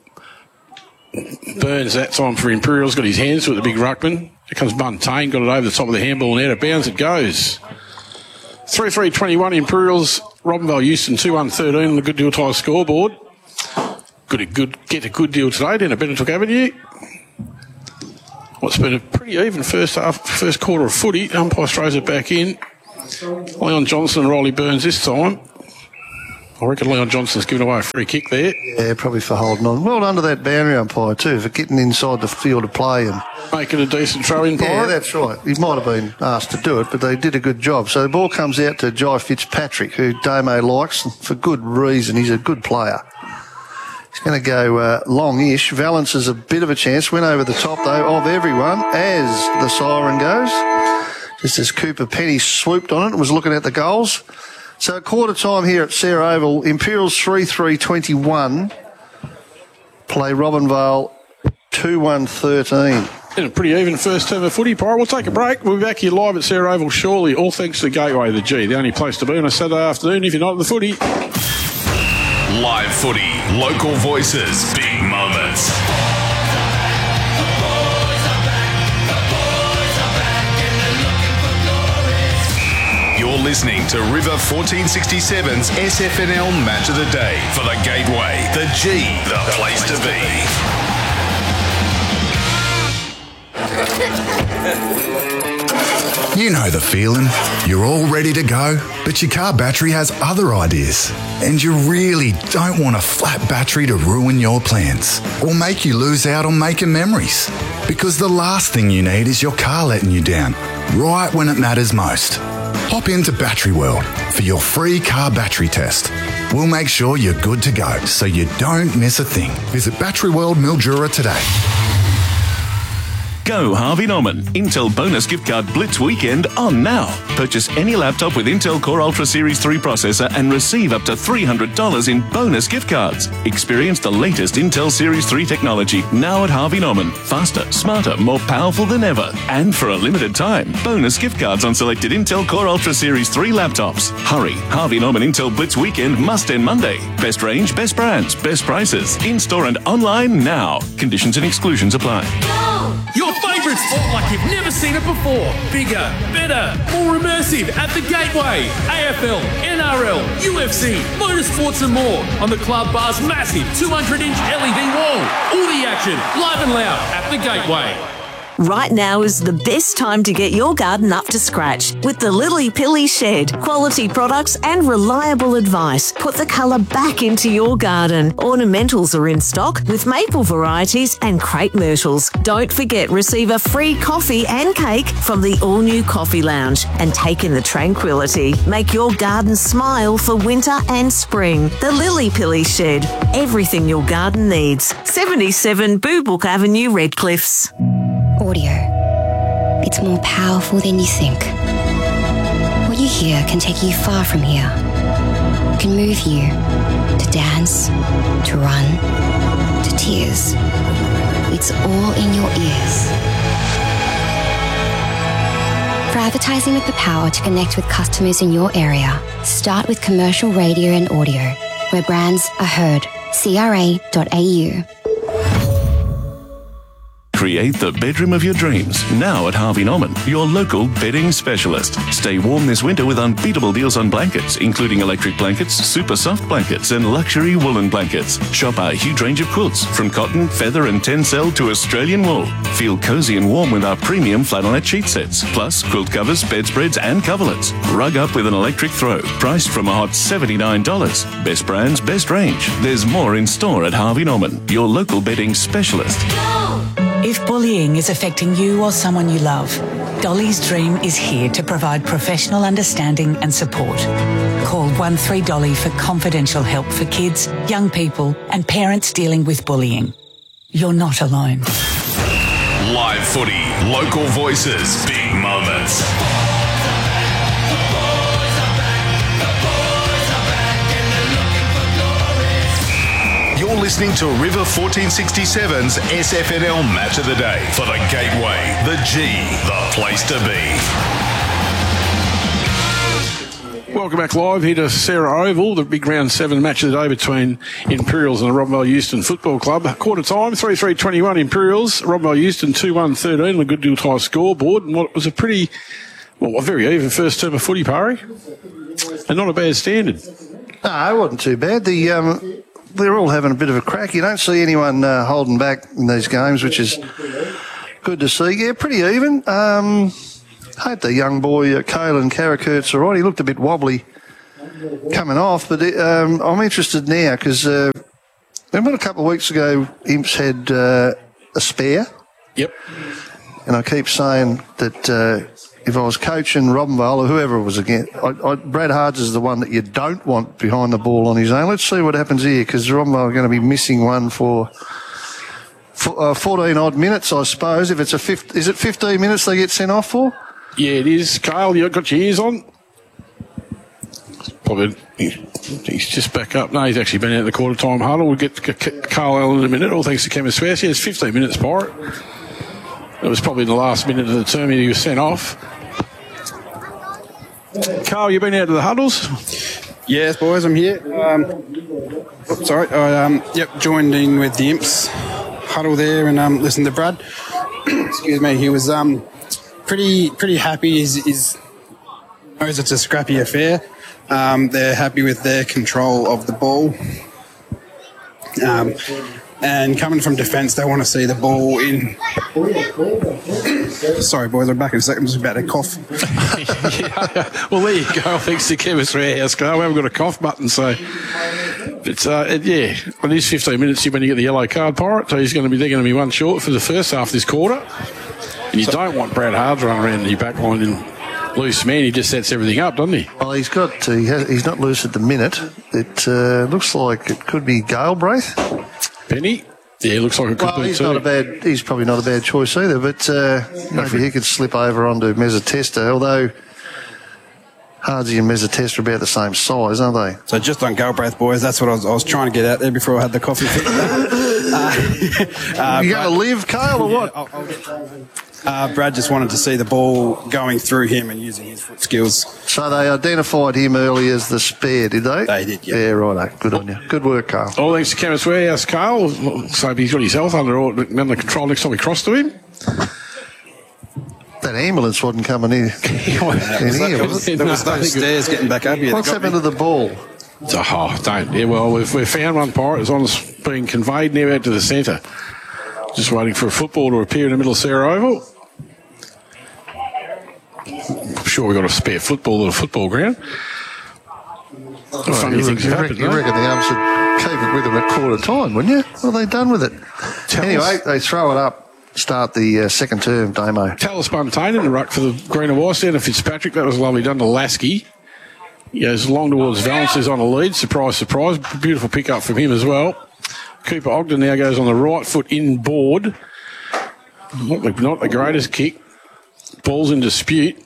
Burns that time for Imperials. Got his hands to it, the big ruckman. Here comes Buntain, got it over the top of the handball and out of bounds it goes. three three twenty-one Imperials, Robinvale Euston two one thirteen on the Good Deal Tyre scoreboard. Good, good, get a good deal today down at Benetooke Avenue. What's been a pretty even first half, first quarter of footy. Umpire throws it back in. Leon Johnson and Riley Burns this time. I reckon Leon Johnson's given away a free kick there. Yeah, probably for holding on. Well done to that boundary umpire too, for getting inside the field of play and making a decent throw-in, yeah, Pirate. that's right. He might have been asked to do it, but they did a good job. So the ball comes out to Jai Fitzpatrick, who Damo likes, and for good reason. He's a good player. He's going to go uh, long-ish. Valence is a bit of a chance. Went over the top, though, of everyone as the siren goes. Just as Cooper Penny swooped on it and was looking at the goals. So quarter time here at Sarah Oval, Imperials three three twenty-one, play Robinvale two one thirteen. In a pretty even first term of footy, Pirate. We'll take a break. We'll be back here live at Sarah Oval shortly, all thanks to Gateway, the G, the only place to be on a Saturday afternoon if you're not at the footy. Live footy, local voices, big moments. You're listening to River fourteen sixty-seven's S F N L Match of the Day for the Gateway, the G, the place to be. You know the feeling. You're all ready to go, but your car battery has other ideas. And you really don't want a flat battery to ruin your plans or make you lose out on making memories. Because the last thing you need is your car letting you down, right when it matters most. Hop into Battery World for your free car battery test. We'll make sure you're good to go so you don't miss a thing. Visit Battery World Mildura today. Go Harvey Norman. Intel bonus gift card Blitz weekend on now. Purchase any laptop with Intel Core Ultra Series three processor and receive up to three hundred dollars in bonus gift cards. Experience the latest Intel Series three technology now at Harvey Norman. Faster, smarter, more powerful than ever. And for a limited time, bonus gift cards on selected Intel Core Ultra Series three laptops. Hurry. Harvey Norman Intel Blitz weekend must end Monday. Best range, best brands, best prices. In-store and online now. Conditions and exclusions apply. Your favourite sport like you've never seen it before. Bigger, better, more immersive at the Gateway. A F L, N R L, U F C, motorsports and more on the Club Bar's massive two hundred inch L E D wall. All the action, live and loud at the Gateway. Right now is the best time to get your garden up to scratch with the Lily Pilly Shed. Quality products and reliable advice put the colour back into your garden. Ornamentals are in stock with maple varieties and crepe myrtles. Don't forget, receive a free coffee and cake from the all-new Coffee Lounge and take in the tranquility. Make your garden smile for winter and spring. The Lily Pilly Shed. Everything your garden needs. seventy-seven Boobook Avenue, Redcliffs. Audio. It's more powerful than you think. What you hear can take you far from here. It can move you to dance, to run, to tears. It's all in your ears. For advertising with the power to connect with customers in your area, start with commercial radio and audio, where brands are heard. C R A dot A U. Create the bedroom of your dreams now at Harvey Norman, your local bedding specialist. Stay warm this winter with unbeatable deals on blankets, including electric blankets, super soft blankets, and luxury woolen blankets. Shop our huge range of quilts, from cotton, feather, and tencel to Australian wool. Feel cozy and warm with our premium flannelette sheet sets, plus quilt covers, bedspreads, and coverlets. Rug up with an electric throw, priced from a hot seventy-nine dollars. Best brands, best range. There's more in store at Harvey Norman, your local bedding specialist. If bullying is affecting you or someone you love, Dolly's Dream is here to provide professional understanding and support. Call one three Dolly for confidential help for kids, young people, and parents dealing with bullying. You're not alone. Live footy, local voices, big moments. You're listening to River fourteen sixty-seven's S F N L Match of the Day for the Gateway, the G, the place to be. Welcome back live here to Sarah Oval, the big round seven match of the day between Imperials and the Robbenvale Euston Football Club. Quarter time, three three twenty-one Imperials, Robbenvale Euston two one thirteen on a good deal tie scoreboard, and what was a pretty, well, a very even first term of footy, Parry, and not a bad standard. No, it wasn't too bad. The um, they're all having a bit of a crack. You don't see anyone uh, holding back in these games, which is good to see. Yeah, pretty even. Um, I hope the young boy, uh, Kalen Karakurt's all right. He looked a bit wobbly coming off, but it, um, I'm interested now because uh, remember a couple of weeks ago, Imps had uh, a spare? Yep. And I keep saying that uh, if I was coaching Robbenvale or whoever it was again, I, I, Brad Hards is the one that you don't want behind the ball on his own. Let's see what happens here because Robbenvale are going to be missing one for... for uh, fourteen odd minutes, I suppose. If it's a fifth, is it fifteen minutes they get sent off for? Yeah, it is. Kyle, you got your ears on? Probably he's just back up. No, he's actually been out of the quarter time huddle. We'll get to Carl Allen in a minute. All thanks to Camus Fairsie. It's fifteen minutes, Pirate. It was probably in the last minute of the term he was sent off. Carl, you been out of the huddles? Yes, boys, I'm here. Um, oops, sorry, I um, yep joined in with the Imps huddle there and um, listened to Brad. Excuse me. He was um. Pretty, pretty happy. He's, he's knows it's a scrappy affair. Um, they're happy with their control of the ball. Um, and coming from defence, they want to see the ball in. Sorry, boys, I'm back in a second. I'm just about to cough. Yeah, well, there you go. Thanks to Chemistry House, Carl. We haven't got a cough button, so it's uh, it, yeah. Well, it is fifteen minutes when you get the yellow card, Pirate. So he's going to be they're going to be one short for the first half of this quarter. And you don't want Brad Hards running around your back line in loose man. He just sets everything up, doesn't he? Well, he's got uh, he has, he's not loose at the minute. It uh, looks like it could be Galbraith. Penny? Yeah, it looks like it could well, be he's too. Not a bad, he's probably not a bad choice either, but uh, maybe he could slip over onto Mezzatesta, although Hardsy and Mezzatesta are about the same size, aren't they? So just on Galbraith, boys, that's what I was, I was trying to get out there before I had the coffee. uh, uh, you going to live, Kale, or yeah, what? I'll, I'll get, uh, Brad just wanted to see the ball going through him and using his foot skills. So they identified him early as the spare, did they? They did, yeah. Yeah, righto. Good on you. Good work, Carl. All thanks to Chemist Warehouse, Carl. So he's got his health under, under control next time we cross to him. That ambulance wasn't coming in, in yeah, was here, that, was it? There was those stairs getting back up here. What's happened to the ball? Oh, don't. Yeah, well, we've, we've found one, Pirate. It's on us being conveyed now out to the centre. Just waiting for a football to appear in the middle of Sarah Oval. I'm sure we've got a spare football at a football ground. Well, funny you things you have reckon, happened, you though. reckon the umps would keep it with them at quarter time, wouldn't you? Well, they're done with it. Tell anyway, us- they throw it up, start the uh, second term, Damo. Talis Buntain in the ruck for the Green and White down to Fitzpatrick. That was lovely done to Lasky. He goes long towards Valence, is on a lead. Surprise, surprise. Beautiful pick up from him as well. Cooper Ogden now goes on the right foot inboard. Not the, not the greatest kick. Ball's in dispute.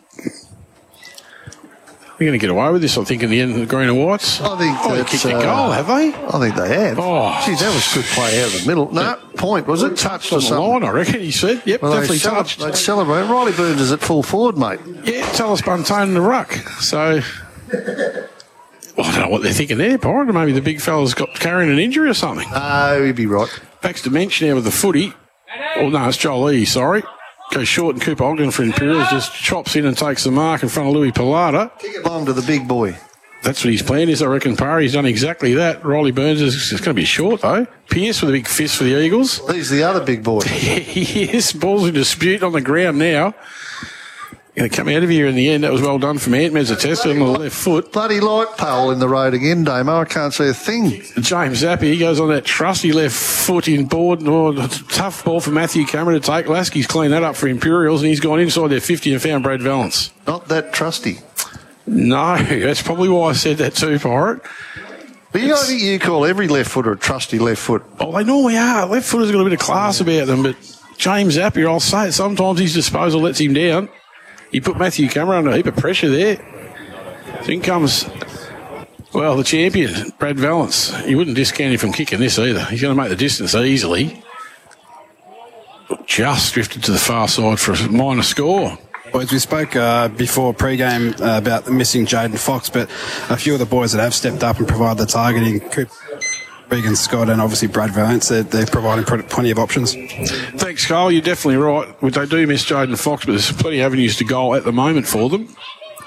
They're going to get away with this, I think, in the end of the Green and Whites. I think oh, they that's, kicked the uh, goal, have they? I think they have. Oh. Geez, that was good play out of the middle. No, point, was it? Touched or On the something? line, I reckon, he said. Yep, Well, definitely they cele- touched. They'd celebrate. Riley Burns is at full forward, mate. Yeah, Talis Buntain in the ruck. So, well, I don't know what they're thinking there, Pirate. Maybe the big fella's got carrying an injury or something. Oh, he'd be right. Baxter Mensch now with the footy. Oh, no, it's Joel Lee, sorry. Goes short and Cooper Ogden for Imperials just chops in and takes the mark in front of Louis Pilata. Kick it long to the big boy. That's what his plan is, I reckon, Parry. He's done exactly that. Riley Burns is it's going to be short, though. Pierce with a big fist for the Eagles. He's the other big boy. Yes, ball's in dispute on the ground now. Going to come out of here in the end. That was well done from Ant Mezzatesta on the left foot. Bloody light pole in the road again, Damo. I can't see a thing. James Zappi, he goes on that trusty left foot in board. Oh, tough ball for Matthew Cameron to take. Lasky's cleaned that up for Imperials, and he's gone inside their fifty and found Brad Valence. Not that trusty. No, that's probably why I said that too, Pirate. But you, I think you call every left footer a trusty left foot. Oh, they normally are. Left footers got a bit of class about them, but James Zappi, I'll say it, sometimes his disposal lets him down. He put Matthew Cameron under a heap of pressure there. So in comes, well, the champion, Brad Valence. He wouldn't discount him from kicking this either. He's going to make the distance easily. Just drifted to the far side for a minor score. Boys, we spoke uh, before pre-game uh, about the missing Jaden Fox, but a few of the boys that have stepped up and provided the targeting, Coop, Regan Scott, and obviously Brad Vance, they're, they're providing plenty of options. Thanks, Carl. You're definitely right. They do miss Jaden Fox, but there's plenty of avenues to goal at the moment for them.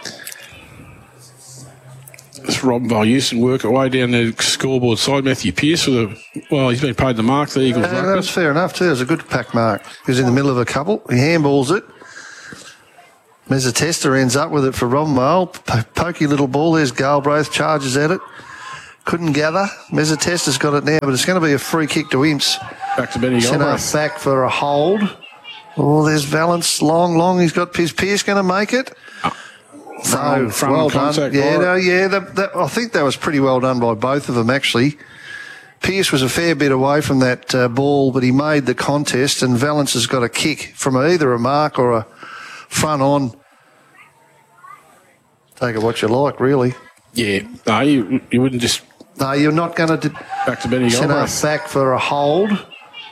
It's Robinvale Houston work away down the scoreboard side. Matthew Pearce with a, well, he's been paid the mark, the Eagles. Uh, that was fair enough too. It was a good pack mark. He was in the middle of a couple. He handballs it. Mezzatesta ends up with it for Robinvale. Po- pokey little ball. There's Galbraith, charges at it. Couldn't gather. Mezzatesta's got it now, but it's going to be a free kick to Imps. Back to Benny Centre Galbraith. back for a hold. Oh, there's Valance, long, long. He's got Pierce. Pierce going to make it? Front, no, front well done. contact, Yeah, right. no, yeah. That, that, I think that was pretty well done by both of them, actually. Pierce was a fair bit away from that uh, ball, but he made the contest, and Valance has got a kick from either a mark or a front on. Take it what you like, really. Yeah, no, you, you wouldn't just... No, you're not going to... Back to Benny Centre Galbraith. back for a hold.